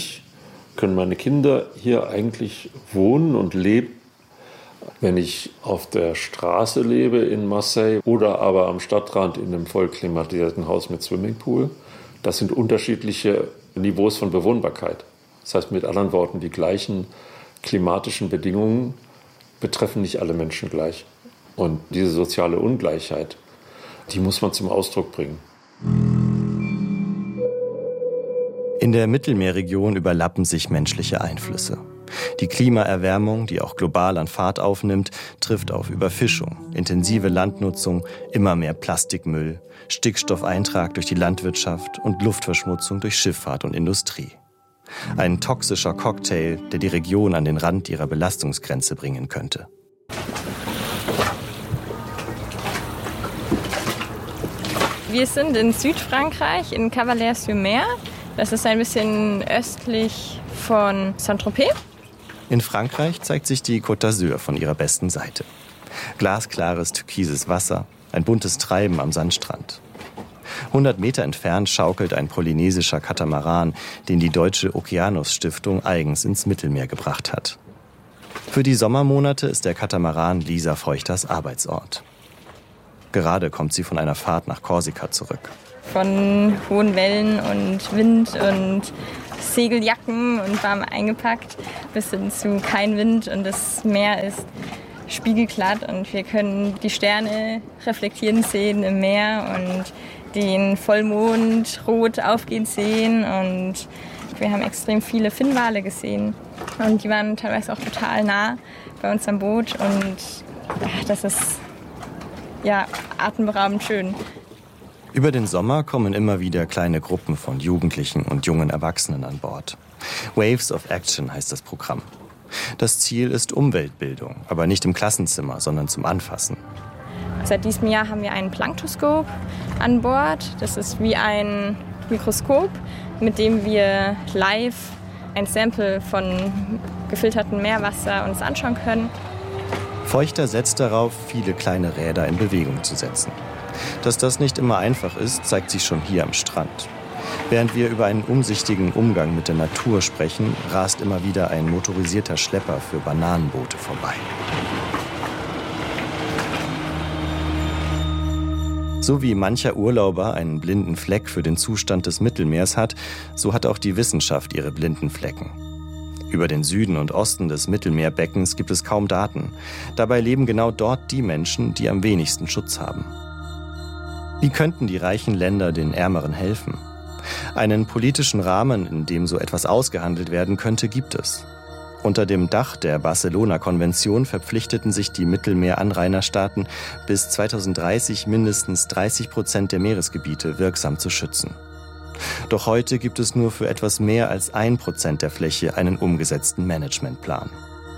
meine Kinder hier eigentlich wohnen und leben, wenn ich auf der Straße lebe in Marseille oder aber am Stadtrand in einem voll klimatisierten Haus mit Swimmingpool? Das sind unterschiedliche Niveaus von Bewohnbarkeit. Das heißt mit anderen Worten, die gleichen klimatischen Bedingungen betreffen nicht alle Menschen gleich. Und diese soziale Ungleichheit, die muss man zum Ausdruck bringen. In der Mittelmeerregion überlappen sich menschliche Einflüsse. Die Klimaerwärmung, die auch global an Fahrt aufnimmt, trifft auf Überfischung, intensive Landnutzung, immer mehr Plastikmüll, Stickstoffeintrag durch die Landwirtschaft und Luftverschmutzung durch Schifffahrt und Industrie. Ein toxischer Cocktail, der die Region an den Rand ihrer Belastungsgrenze bringen könnte. Wir sind in Südfrankreich, in Cavalaire-sur-Mer. Das ist ein bisschen östlich von Saint-Tropez. In Frankreich zeigt sich die Côte d'Azur von ihrer besten Seite. Glasklares, türkises Wasser, ein buntes Treiben am Sandstrand. 100 Meter entfernt schaukelt ein polynesischer Katamaran, den die Deutsche Okeanos-Stiftung eigens ins Mittelmeer gebracht hat. Für die Sommermonate ist der Katamaran Lisa Feuchters Arbeitsort. Gerade kommt sie von einer Fahrt nach Korsika zurück. Von hohen Wellen und Wind und Segeljacken und warm eingepackt bis hin zu kein Wind und das Meer ist spiegelglatt und wir können die Sterne reflektieren sehen im Meer und den Vollmond rot aufgehen sehen und wir haben extrem viele Finnwale gesehen und die waren teilweise auch total nah bei uns am Boot und das ist ja atemberaubend schön. Über den Sommer kommen immer wieder kleine Gruppen von Jugendlichen und jungen Erwachsenen an Bord. Waves of Action heißt das Programm. Das Ziel ist Umweltbildung, aber nicht im Klassenzimmer, sondern zum Anfassen. Seit diesem Jahr haben wir ein Planktoskop an Bord. Das ist wie ein Mikroskop, mit dem wir live ein Sample von gefiltertem Meerwasser uns anschauen können. Feuchter setzt darauf, viele kleine Räder in Bewegung zu setzen. Dass das nicht immer einfach ist, zeigt sich schon hier am Strand. Während wir über einen umsichtigen Umgang mit der Natur sprechen, rast immer wieder ein motorisierter Schlepper für Bananenboote vorbei. So wie mancher Urlauber einen blinden Fleck für den Zustand des Mittelmeers hat, so hat auch die Wissenschaft ihre blinden Flecken. Über den Süden und Osten des Mittelmeerbeckens gibt es kaum Daten. Dabei leben genau dort die Menschen, die am wenigsten Schutz haben. Wie könnten die reichen Länder den Ärmeren helfen? Einen politischen Rahmen, in dem so etwas ausgehandelt werden könnte, gibt es. Unter dem Dach der Barcelona-Konvention verpflichteten sich die Mittelmeeranrainerstaaten, bis 2030 mindestens 30% der Meeresgebiete wirksam zu schützen. Doch heute gibt es nur für etwas mehr als 1% der Fläche einen umgesetzten Managementplan.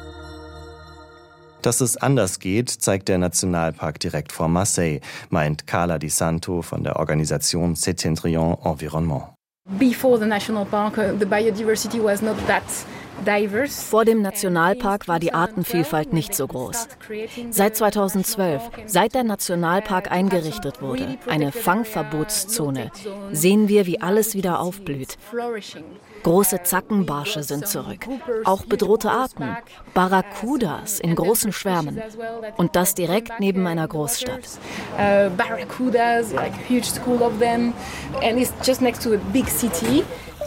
Dass es anders geht, zeigt der Nationalpark direkt vor Marseille, meint Carla Di Santo von der Organisation Septentrion Environnement. Before the national park, the biodiversity was not that diverse. Vor dem Nationalpark war die Artenvielfalt nicht so groß. Seit 2012, seit der Nationalpark eingerichtet wurde, eine Fangverbotszone, sehen wir, wie alles wieder aufblüht. Große Zackenbarsche sind zurück, auch bedrohte Arten, Barracudas in großen Schwärmen und das direkt neben einer Großstadt. Barracudas, like a huge school of them, and it's just next to a big city.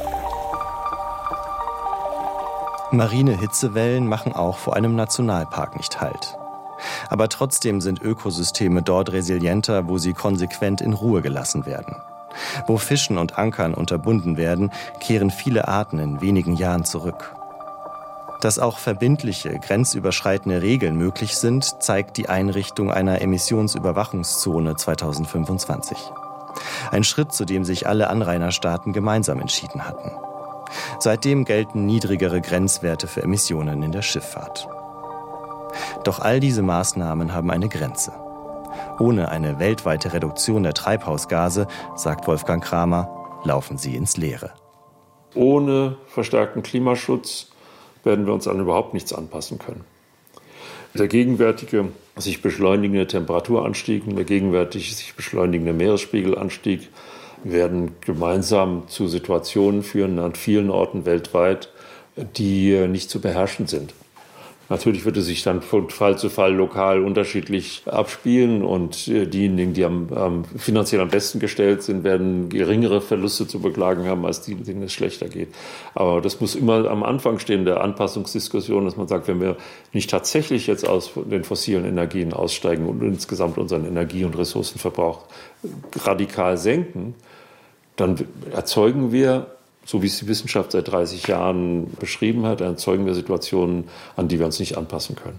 Marine Hitzewellen machen auch vor einem Nationalpark nicht Halt. Aber trotzdem sind Ökosysteme dort resilienter, wo sie konsequent in Ruhe gelassen werden. Wo Fischen und Ankern unterbunden werden, kehren viele Arten in wenigen Jahren zurück. Dass auch verbindliche, grenzüberschreitende Regeln möglich sind, zeigt die Einrichtung einer Emissionsüberwachungszone 2025. Ein Schritt, zu dem sich alle Anrainerstaaten gemeinsam entschieden hatten. Seitdem gelten niedrigere Grenzwerte für Emissionen in der Schifffahrt. Doch all diese Maßnahmen haben eine Grenze. Ohne eine weltweite Reduktion der Treibhausgase, sagt Wolfgang Kramer, laufen sie ins Leere. Ohne verstärkten Klimaschutz werden wir uns an überhaupt nichts anpassen können. Der gegenwärtige sich beschleunigende Temperaturanstieg und der gegenwärtig sich beschleunigende Meeresspiegelanstieg werden gemeinsam zu Situationen führen an vielen Orten weltweit, die nicht zu beherrschen sind. Natürlich wird es sich dann von Fall zu Fall lokal unterschiedlich abspielen und diejenigen, die finanziell am besten gestellt sind, werden geringere Verluste zu beklagen haben, als die, denen es schlechter geht. Aber das muss immer am Anfang stehen der Anpassungsdiskussion, dass man sagt, wenn wir nicht tatsächlich jetzt aus den fossilen Energien aussteigen und insgesamt unseren Energie- und Ressourcenverbrauch radikal senken, dann erzeugen wir, so wie es die Wissenschaft seit 30 Jahren beschrieben hat, erzeugen wir Situationen, an die wir uns nicht anpassen können.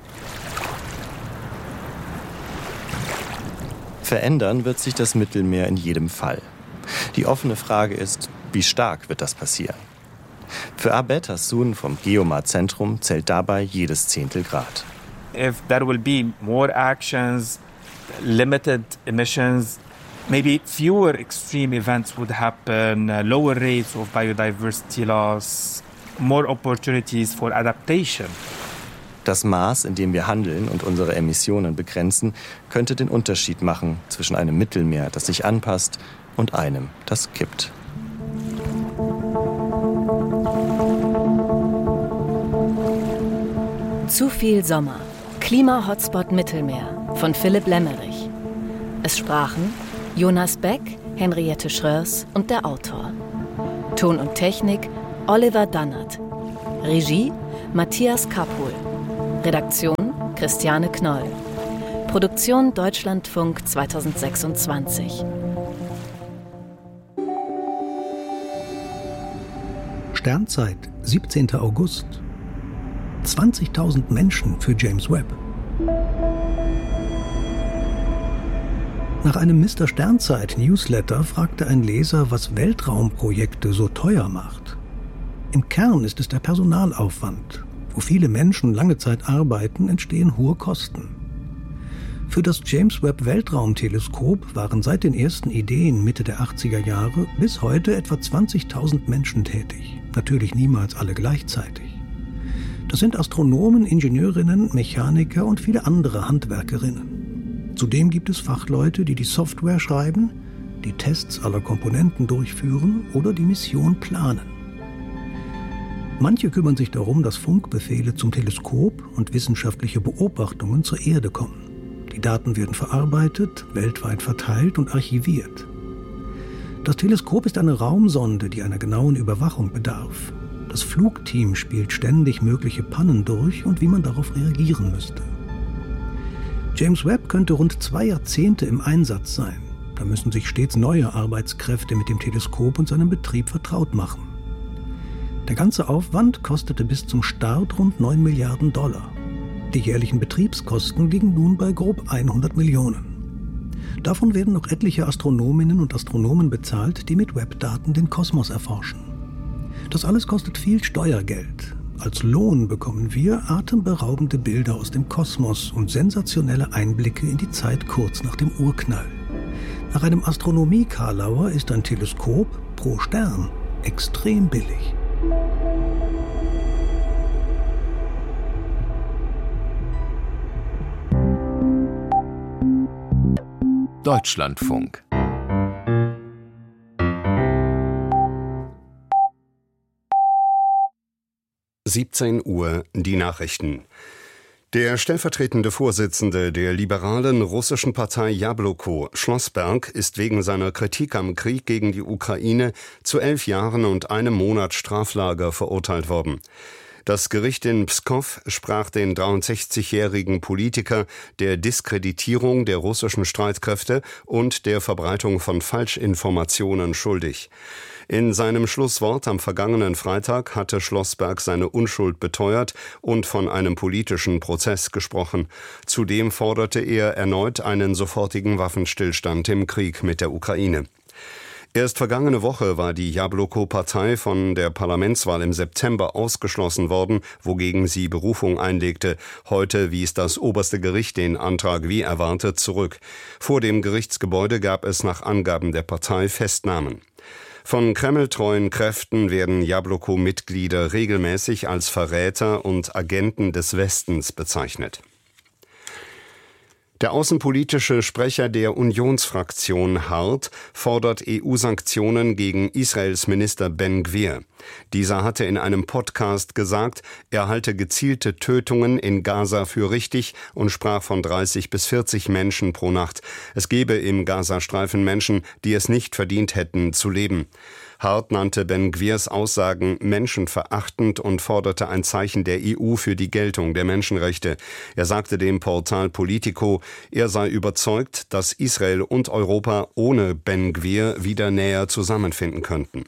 Verändern wird sich das Mittelmeer in jedem Fall. Die offene Frage ist, wie stark wird das passieren? Für Abed Hassoun vom Geomar-Zentrum zählt dabei jedes Zehntel Grad. If there will be more actions, limited emissions, maybe fewer extreme events would happen, lower rates of biodiversity loss, more opportunities for adaptation. Das Maß, in dem wir handeln und unsere Emissionen begrenzen, könnte den Unterschied machen zwischen einem Mittelmeer, das sich anpasst, und einem, das kippt. Zu viel Sommer. Klima-Hotspot Mittelmeer von Philipp Lemmerich. Es sprachen Jonas Beck, Henriette Schröers und der Autor. Ton und Technik Oliver Dannert. Regie Matthias Kappol. Redaktion Christiane Knoll. Produktion Deutschlandfunk 2026. Sternzeit, 17. August. 20.000 Menschen für James Webb. Nach einem Mr. Sternzeit-Newsletter fragte ein Leser, was Weltraumprojekte so teuer macht. Im Kern ist es der Personalaufwand. Wo viele Menschen lange Zeit arbeiten, entstehen hohe Kosten. Für das James Webb Weltraumteleskop waren seit den ersten Ideen Mitte der 80er Jahre bis heute etwa 20.000 Menschen tätig. Natürlich niemals alle gleichzeitig. Das sind Astronomen, Ingenieurinnen, Mechaniker und viele andere Handwerkerinnen. Zudem gibt es Fachleute, die die Software schreiben, die Tests aller Komponenten durchführen oder die Mission planen. Manche kümmern sich darum, dass Funkbefehle zum Teleskop und wissenschaftliche Beobachtungen zur Erde kommen. Die Daten werden verarbeitet, weltweit verteilt und archiviert. Das Teleskop ist eine Raumsonde, die einer genauen Überwachung bedarf. Das Flugteam spielt ständig mögliche Pannen durch und wie man darauf reagieren müsste. James Webb könnte rund 2 Jahrzehnte im Einsatz sein. Da müssen sich stets neue Arbeitskräfte mit dem Teleskop und seinem Betrieb vertraut machen. Der ganze Aufwand kostete bis zum Start rund 9 Milliarden $. Die jährlichen Betriebskosten liegen nun bei grob 100 Millionen. Davon werden noch etliche Astronominnen und Astronomen bezahlt, die mit Webb-Daten den Kosmos erforschen. Das alles kostet viel Steuergeld. Als Lohn bekommen wir atemberaubende Bilder aus dem Kosmos und sensationelle Einblicke in die Zeit kurz nach dem Urknall. Nach einem Astronomie-Karlauer ist ein Teleskop pro Stern extrem billig. Deutschlandfunk. Uhr, die Nachrichten. Der stellvertretende Vorsitzende der liberalen russischen Partei Jabloko, Schlossberg, ist wegen seiner Kritik am Krieg gegen die Ukraine zu 11 Jahren und 1 Monat Straflager verurteilt worden. Das Gericht in Pskow sprach den 63-jährigen Politiker der Diskreditierung der russischen Streitkräfte und der Verbreitung von Falschinformationen schuldig. In seinem Schlusswort am vergangenen Freitag hatte Schlossberg seine Unschuld beteuert und von einem politischen Prozess gesprochen. Zudem forderte er erneut einen sofortigen Waffenstillstand im Krieg mit der Ukraine. Erst vergangene Woche war die Jabloko-Partei von der Parlamentswahl im September ausgeschlossen worden, wogegen sie Berufung einlegte. Heute wies das oberste Gericht den Antrag wie erwartet zurück. Vor dem Gerichtsgebäude gab es nach Angaben der Partei Festnahmen. Von kremltreuen Kräften werden Jabloko-Mitglieder regelmäßig als Verräter und Agenten des Westens bezeichnet. Der außenpolitische Sprecher der Unionsfraktion Hart fordert EU-Sanktionen gegen Israels Minister Ben Gvir. Dieser hatte in einem Podcast gesagt, er halte gezielte Tötungen in Gaza für richtig und sprach von 30 bis 40 Menschen pro Nacht. Es gebe im Gazastreifen Menschen, die es nicht verdient hätten, zu leben. Hart nannte Ben Gvirs Aussagen menschenverachtend und forderte ein Zeichen der EU für die Geltung der Menschenrechte. Er sagte dem Portal Politico, er sei überzeugt, dass Israel und Europa ohne Ben Gvir wieder näher zusammenfinden könnten.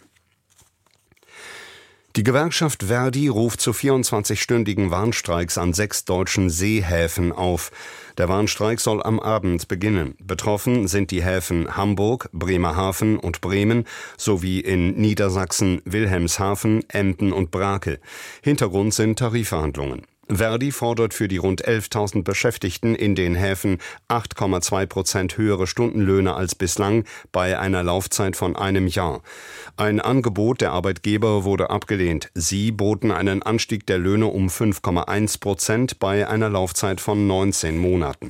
Die Gewerkschaft Verdi ruft zu 24-stündigen Warnstreiks an 6 deutschen Seehäfen auf. Der Warnstreik soll am Abend beginnen. Betroffen sind die Häfen Hamburg, Bremerhaven und Bremen sowie in Niedersachsen Wilhelmshaven, Emden und Brake. Hintergrund sind Tarifverhandlungen. Verdi fordert für die rund 11.000 Beschäftigten in den Häfen 8,2% höhere Stundenlöhne als bislang bei einer Laufzeit von einem Jahr. Ein Angebot der Arbeitgeber wurde abgelehnt. Sie boten einen Anstieg der Löhne um 5,1% bei einer Laufzeit von 19 Monaten.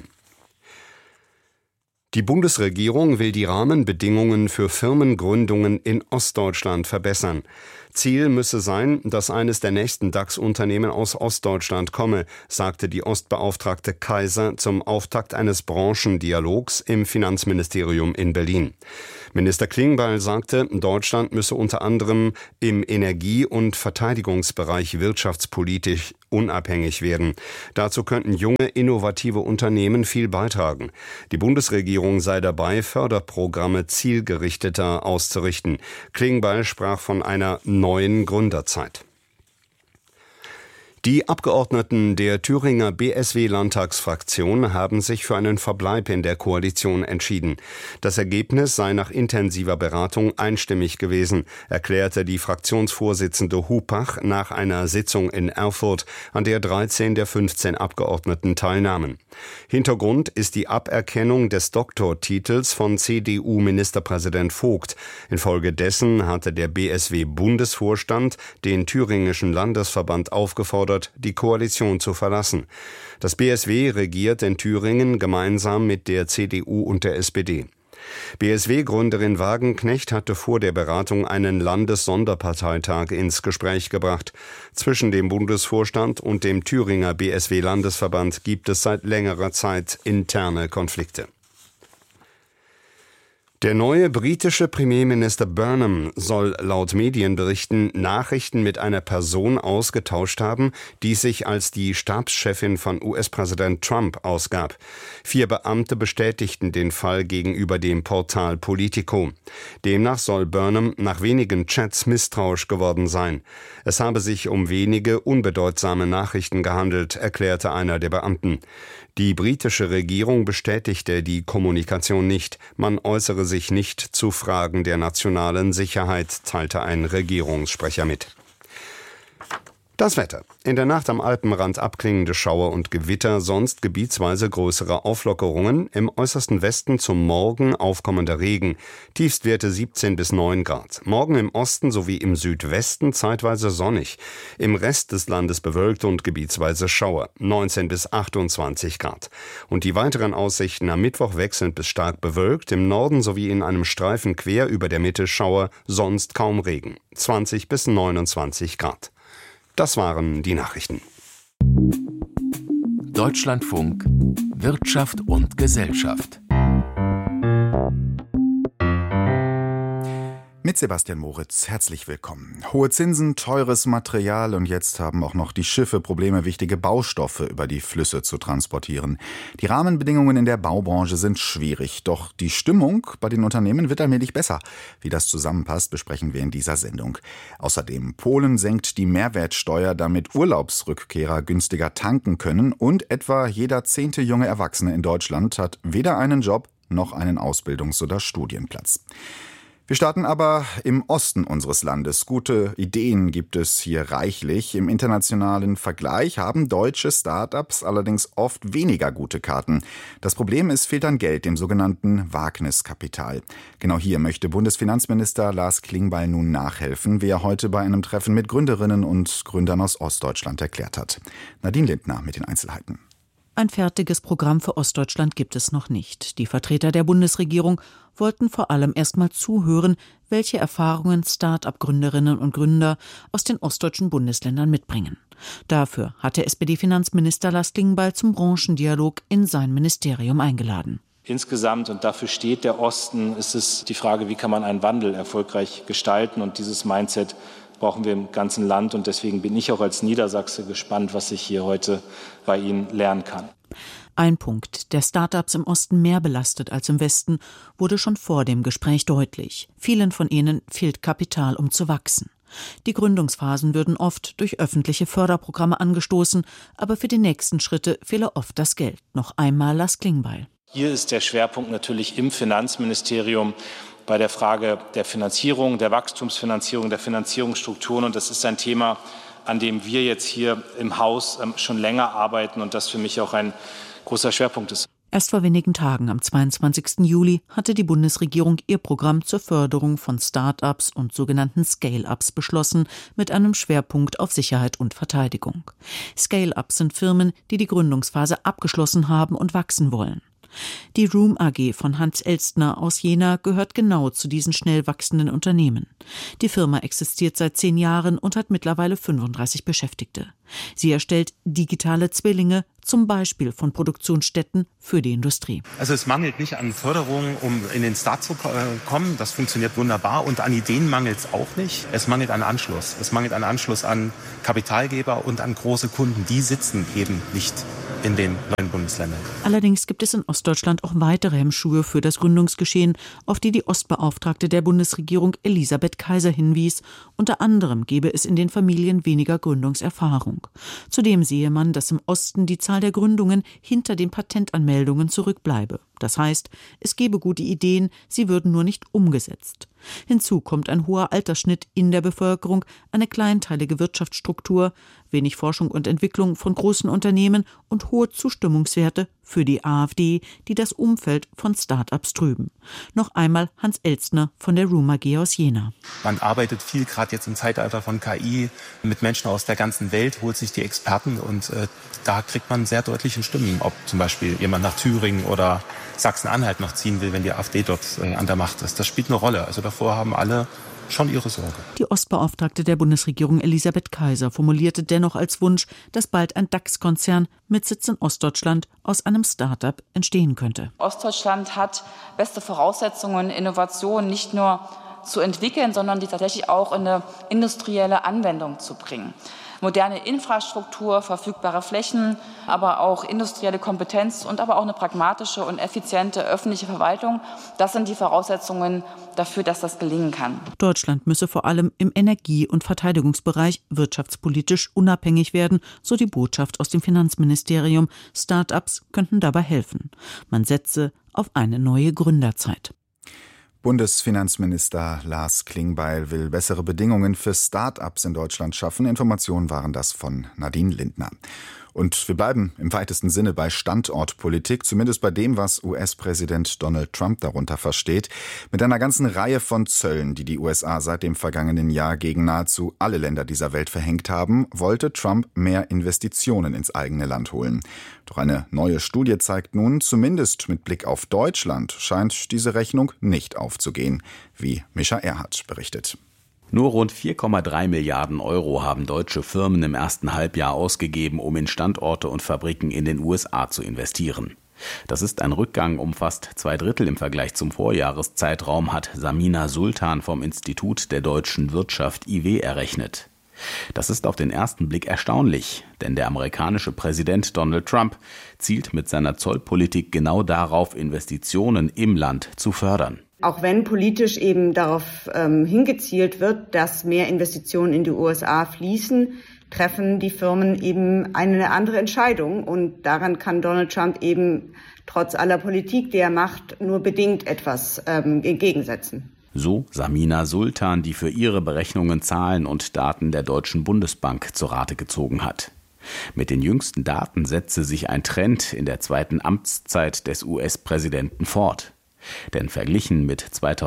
Die Bundesregierung will die Rahmenbedingungen für Firmengründungen in Ostdeutschland verbessern. Ziel müsse sein, dass eines der nächsten DAX-Unternehmen aus Ostdeutschland komme, sagte die Ostbeauftragte Kaiser zum Auftakt eines Branchendialogs im Finanzministerium in Berlin. Minister Klingbeil sagte, Deutschland müsse unter anderem im Energie- und Verteidigungsbereich wirtschaftspolitisch unabhängig werden. Dazu könnten junge, innovative Unternehmen viel beitragen. Die Bundesregierung sei dabei, Förderprogramme zielgerichteter auszurichten. Klingbeil sprach von einer neuen Gründerzeit. Die Abgeordneten der Thüringer BSW-Landtagsfraktion haben sich für einen Verbleib in der Koalition entschieden. Das Ergebnis sei nach intensiver Beratung einstimmig gewesen, erklärte die Fraktionsvorsitzende Hupach nach einer Sitzung in Erfurt, an der 13 der 15 Abgeordneten teilnahmen. Hintergrund ist die Aberkennung des Doktortitels von CDU-Ministerpräsident Vogt. Infolgedessen hatte der BSW-Bundesvorstand den thüringischen Landesverband aufgefordert, die Koalition zu verlassen. Das BSW regiert in Thüringen gemeinsam mit der CDU und der SPD. BSW-Gründerin Wagenknecht hatte vor der Beratung einen Landessonderparteitag ins Gespräch gebracht. Zwischen dem Bundesvorstand und dem Thüringer BSW-Landesverband gibt es seit längerer Zeit interne Konflikte. Der neue britische Premierminister Burnham soll laut Medienberichten Nachrichten mit einer Person ausgetauscht haben, die sich als die Stabschefin von US-Präsident Trump ausgab. 4 Beamte bestätigten den Fall gegenüber dem Portal Politico. Demnach soll Burnham nach wenigen Chats misstrauisch geworden sein. Es habe sich um wenige unbedeutsame Nachrichten gehandelt, erklärte einer der Beamten. Die britische Regierung bestätigte die Kommunikation nicht. Man äußere sich nicht zu Fragen der nationalen Sicherheit, teilte ein Regierungssprecher mit. Das Wetter. In der Nacht am Alpenrand abklingende Schauer und Gewitter, sonst gebietsweise größere Auflockerungen. Im äußersten Westen zum Morgen aufkommender Regen. Tiefstwerte 17 bis 9 Grad. Morgen im Osten sowie im Südwesten zeitweise sonnig. Im Rest des Landes bewölkt und gebietsweise Schauer. 19 bis 28 Grad. Und die weiteren Aussichten am Mittwoch wechselnd bis stark bewölkt. Im Norden sowie in einem Streifen quer über der Mitte Schauer, sonst kaum Regen. 20 bis 29 Grad. Das waren die Nachrichten. Deutschlandfunk Wirtschaft und Gesellschaft. Mit Sebastian Moritz, herzlich willkommen. Hohe Zinsen, teures Material und jetzt haben auch noch die Schiffe Probleme, wichtige Baustoffe über die Flüsse zu transportieren. Die Rahmenbedingungen in der Baubranche sind schwierig, doch die Stimmung bei den Unternehmen wird allmählich besser. Wie das zusammenpasst, besprechen wir in dieser Sendung. Außerdem, Polen senkt die Mehrwertsteuer, damit Urlaubsrückkehrer günstiger tanken können und etwa jeder 10. junge Erwachsene in Deutschland hat weder einen Job noch einen Ausbildungs- oder Studienplatz. Wir starten aber im Osten unseres Landes. Gute Ideen gibt es hier reichlich. Im internationalen Vergleich haben deutsche Start-ups allerdings oft weniger gute Karten. Das Problem ist, fehlt an Geld, dem sogenannten Wagniskapital. Genau hier möchte Bundesfinanzminister Lars Klingbeil nun nachhelfen, wie er heute bei einem Treffen mit Gründerinnen und Gründern aus Ostdeutschland erklärt hat. Nadine Lindner mit den Einzelheiten. Ein fertiges Programm für Ostdeutschland gibt es noch nicht. Die Vertreter der Bundesregierung wollten vor allem erst mal zuhören, welche Erfahrungen Start-up-Gründerinnen und Gründer aus den ostdeutschen Bundesländern mitbringen. Dafür hatte SPD-Finanzminister Lars Klingbeil zum Branchendialog in sein Ministerium eingeladen. Insgesamt, und dafür steht der Osten, ist es die Frage, wie kann man einen Wandel erfolgreich gestalten, und dieses Mindset brauchen wir im ganzen Land, und deswegen bin ich auch als Niedersachse gespannt, was ich hier heute bei Ihnen lernen kann. Ein Punkt, der Start-ups im Osten mehr belastet als im Westen, wurde schon vor dem Gespräch deutlich. Vielen von ihnen fehlt Kapital, um zu wachsen. Die Gründungsphasen würden oft durch öffentliche Förderprogramme angestoßen, aber für die nächsten Schritte fehle oft das Geld. Noch einmal Lars Klingbeil. Hier ist der Schwerpunkt natürlich im Finanzministerium bei der Frage der Finanzierung, der Wachstumsfinanzierung, der Finanzierungsstrukturen. Und das ist ein Thema, an dem wir jetzt hier im Haus schon länger arbeiten und das für mich auch ein großer Schwerpunkt ist. Erst vor wenigen Tagen, am 22. Juli, hatte die Bundesregierung ihr Programm zur Förderung von Start-ups und sogenannten Scale-ups beschlossen, mit einem Schwerpunkt auf Sicherheit und Verteidigung. Scale-ups sind Firmen, die die Gründungsphase abgeschlossen haben und wachsen wollen. Die Room AG von Hans Elstner aus Jena gehört genau zu diesen schnell wachsenden Unternehmen. Die Firma existiert seit 10 Jahren und hat mittlerweile 35 Beschäftigte. Sie erstellt digitale Zwillinge, zum Beispiel von Produktionsstätten für die Industrie. Also es mangelt nicht an Förderung, um in den Start zu kommen. Das funktioniert wunderbar. Und an Ideen mangelt es auch nicht. Es mangelt an Anschluss. Es mangelt an Anschluss an Kapitalgeber und an große Kunden. Die sitzen eben nicht in den neuen Bundesländern. Allerdings gibt es in Ostdeutschland auch weitere Hemmschuhe für das Gründungsgeschehen, auf die die Ostbeauftragte der Bundesregierung Elisabeth Kaiser hinwies. Unter anderem gebe es in den Familien weniger Gründungserfahrung. Zudem sehe man, dass im Osten die Zahl der Gründungen hinter den Patentanmeldungen zurückbleibe. Das heißt, es gebe gute Ideen, sie würden nur nicht umgesetzt. Hinzu kommt ein hoher Altersschnitt in der Bevölkerung, eine kleinteilige Wirtschaftsstruktur, wenig Forschung und Entwicklung von großen Unternehmen und hohe Zustimmungswerte für die AfD, die das Umfeld von Start-ups trüben. Noch einmal Hans Elstner von der Room AG aus Jena. Man arbeitet viel, gerade jetzt im Zeitalter von KI, mit Menschen aus der ganzen Welt, holt sich die Experten und da kriegt man sehr deutliche Stimmen, ob zum Beispiel jemand nach Thüringen oder Sachsen-Anhalt noch ziehen will, wenn die AfD dort an der Macht ist. Das spielt eine Rolle. Also davor haben alle schon ihre Sorge. Die Ostbeauftragte der Bundesregierung Elisabeth Kaiser formulierte dennoch als Wunsch, dass bald ein DAX-Konzern mit Sitz in Ostdeutschland aus einem Start-up entstehen könnte. Ostdeutschland hat beste Voraussetzungen, Innovationen nicht nur zu entwickeln, sondern die tatsächlich auch in eine industrielle Anwendung zu bringen. Moderne Infrastruktur, verfügbare Flächen, aber auch industrielle Kompetenz und aber auch eine pragmatische und effiziente öffentliche Verwaltung. Das sind die Voraussetzungen dafür, dass das gelingen kann. Deutschland müsse vor allem im Energie- und Verteidigungsbereich wirtschaftspolitisch unabhängig werden, so die Botschaft aus dem Finanzministerium. Start-ups könnten dabei helfen. Man setze auf eine neue Gründerzeit. Bundesfinanzminister Lars Klingbeil will bessere Bedingungen für Start-ups in Deutschland schaffen. Informationen waren das von Nadine Lindner. Und wir bleiben im weitesten Sinne bei Standortpolitik, zumindest bei dem, was US-Präsident Donald Trump darunter versteht. Mit einer ganzen Reihe von Zöllen, die die USA seit dem vergangenen Jahr gegen nahezu alle Länder dieser Welt verhängt haben, wollte Trump mehr Investitionen ins eigene Land holen. Doch eine neue Studie zeigt nun, zumindest mit Blick auf Deutschland, scheint diese Rechnung nicht aufzugehen, wie Mischa Erhardt berichtet. Nur rund 4,3 Milliarden Euro haben deutsche Firmen im ersten Halbjahr ausgegeben, um in Standorte und Fabriken in den USA zu investieren. Das ist ein Rückgang um fast 2/3 im Vergleich zum Vorjahreszeitraum, hat Samina Sultan vom Institut der deutschen Wirtschaft IW errechnet. Das ist auf den ersten Blick erstaunlich, denn der amerikanische Präsident Donald Trump zielt mit seiner Zollpolitik genau darauf, Investitionen im Land zu fördern. Auch wenn politisch eben darauf hingezielt wird, dass mehr Investitionen in die USA fließen, treffen die Firmen eben eine andere Entscheidung. Und daran kann Donald Trump eben trotz aller Politik, die er macht, nur bedingt etwas entgegensetzen. So Samina Sultan, die für ihre Berechnungen Zahlen und Daten der Deutschen Bundesbank zu Rate gezogen hat. Mit den jüngsten Daten setze sich ein Trend in der zweiten Amtszeit des US-Präsidenten fort. Denn verglichen mit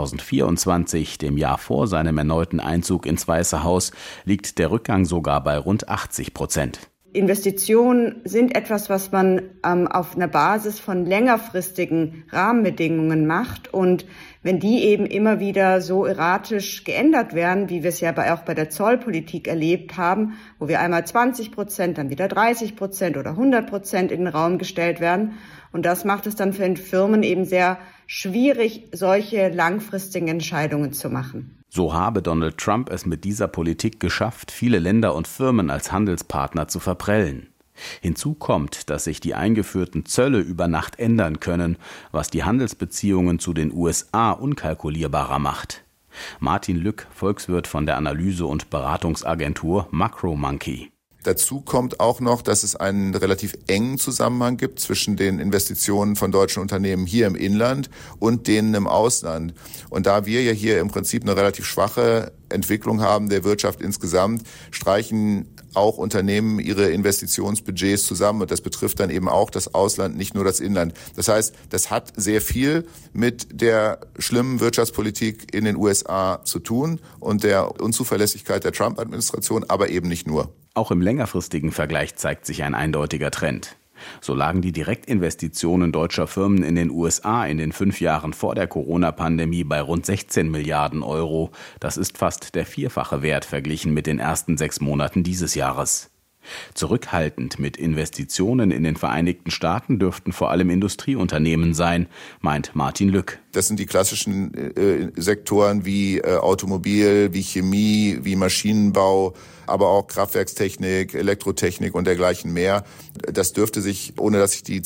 2024, dem Jahr vor seinem erneuten Einzug ins Weiße Haus, liegt der Rückgang sogar bei rund 80%. Investitionen sind etwas, was man auf einer Basis von längerfristigen Rahmenbedingungen macht. Und wenn die eben immer wieder so erratisch geändert werden, wie wir es ja auch bei der Zollpolitik erlebt haben, wo wir einmal 20%, dann wieder 30% oder 100% in den Raum gestellt werden. Und das macht es dann für den Firmen eben sehr schwierig, solche langfristigen Entscheidungen zu machen. So habe Donald Trump es mit dieser Politik geschafft, viele Länder und Firmen als Handelspartner zu verprellen. Hinzu kommt, dass sich die eingeführten Zölle über Nacht ändern können, was die Handelsbeziehungen zu den USA unkalkulierbarer macht. Martin Lück, Volkswirt von der Analyse- und Beratungsagentur MacroMonkey. Dazu kommt auch noch, dass es einen relativ engen Zusammenhang gibt zwischen den Investitionen von deutschen Unternehmen hier im Inland und denen im Ausland. Und da wir ja hier im Prinzip eine relativ schwache Entwicklung haben der Wirtschaft insgesamt, streichen auch Unternehmen ihre Investitionsbudgets zusammen. Und das betrifft dann eben auch das Ausland, nicht nur das Inland. Das heißt, das hat sehr viel mit der schlimmen Wirtschaftspolitik in den USA zu tun und der Unzuverlässigkeit der Trump-Administration, aber eben nicht nur. Auch im längerfristigen Vergleich zeigt sich ein eindeutiger Trend. So lagen die Direktinvestitionen deutscher Firmen in den USA in den 5 Jahren vor der Corona-Pandemie bei rund 16 Milliarden Euro. Das ist fast der 4-fache Wert verglichen mit den ersten 6 Monaten dieses Jahres. Zurückhaltend mit Investitionen in den Vereinigten Staaten dürften vor allem Industrieunternehmen sein, meint Martin Lück. Das sind die klassischen Sektoren wie Automobil, wie Chemie, wie Maschinenbau, aber auch Kraftwerkstechnik, Elektrotechnik und dergleichen mehr. Das dürfte sich, ohne dass ich die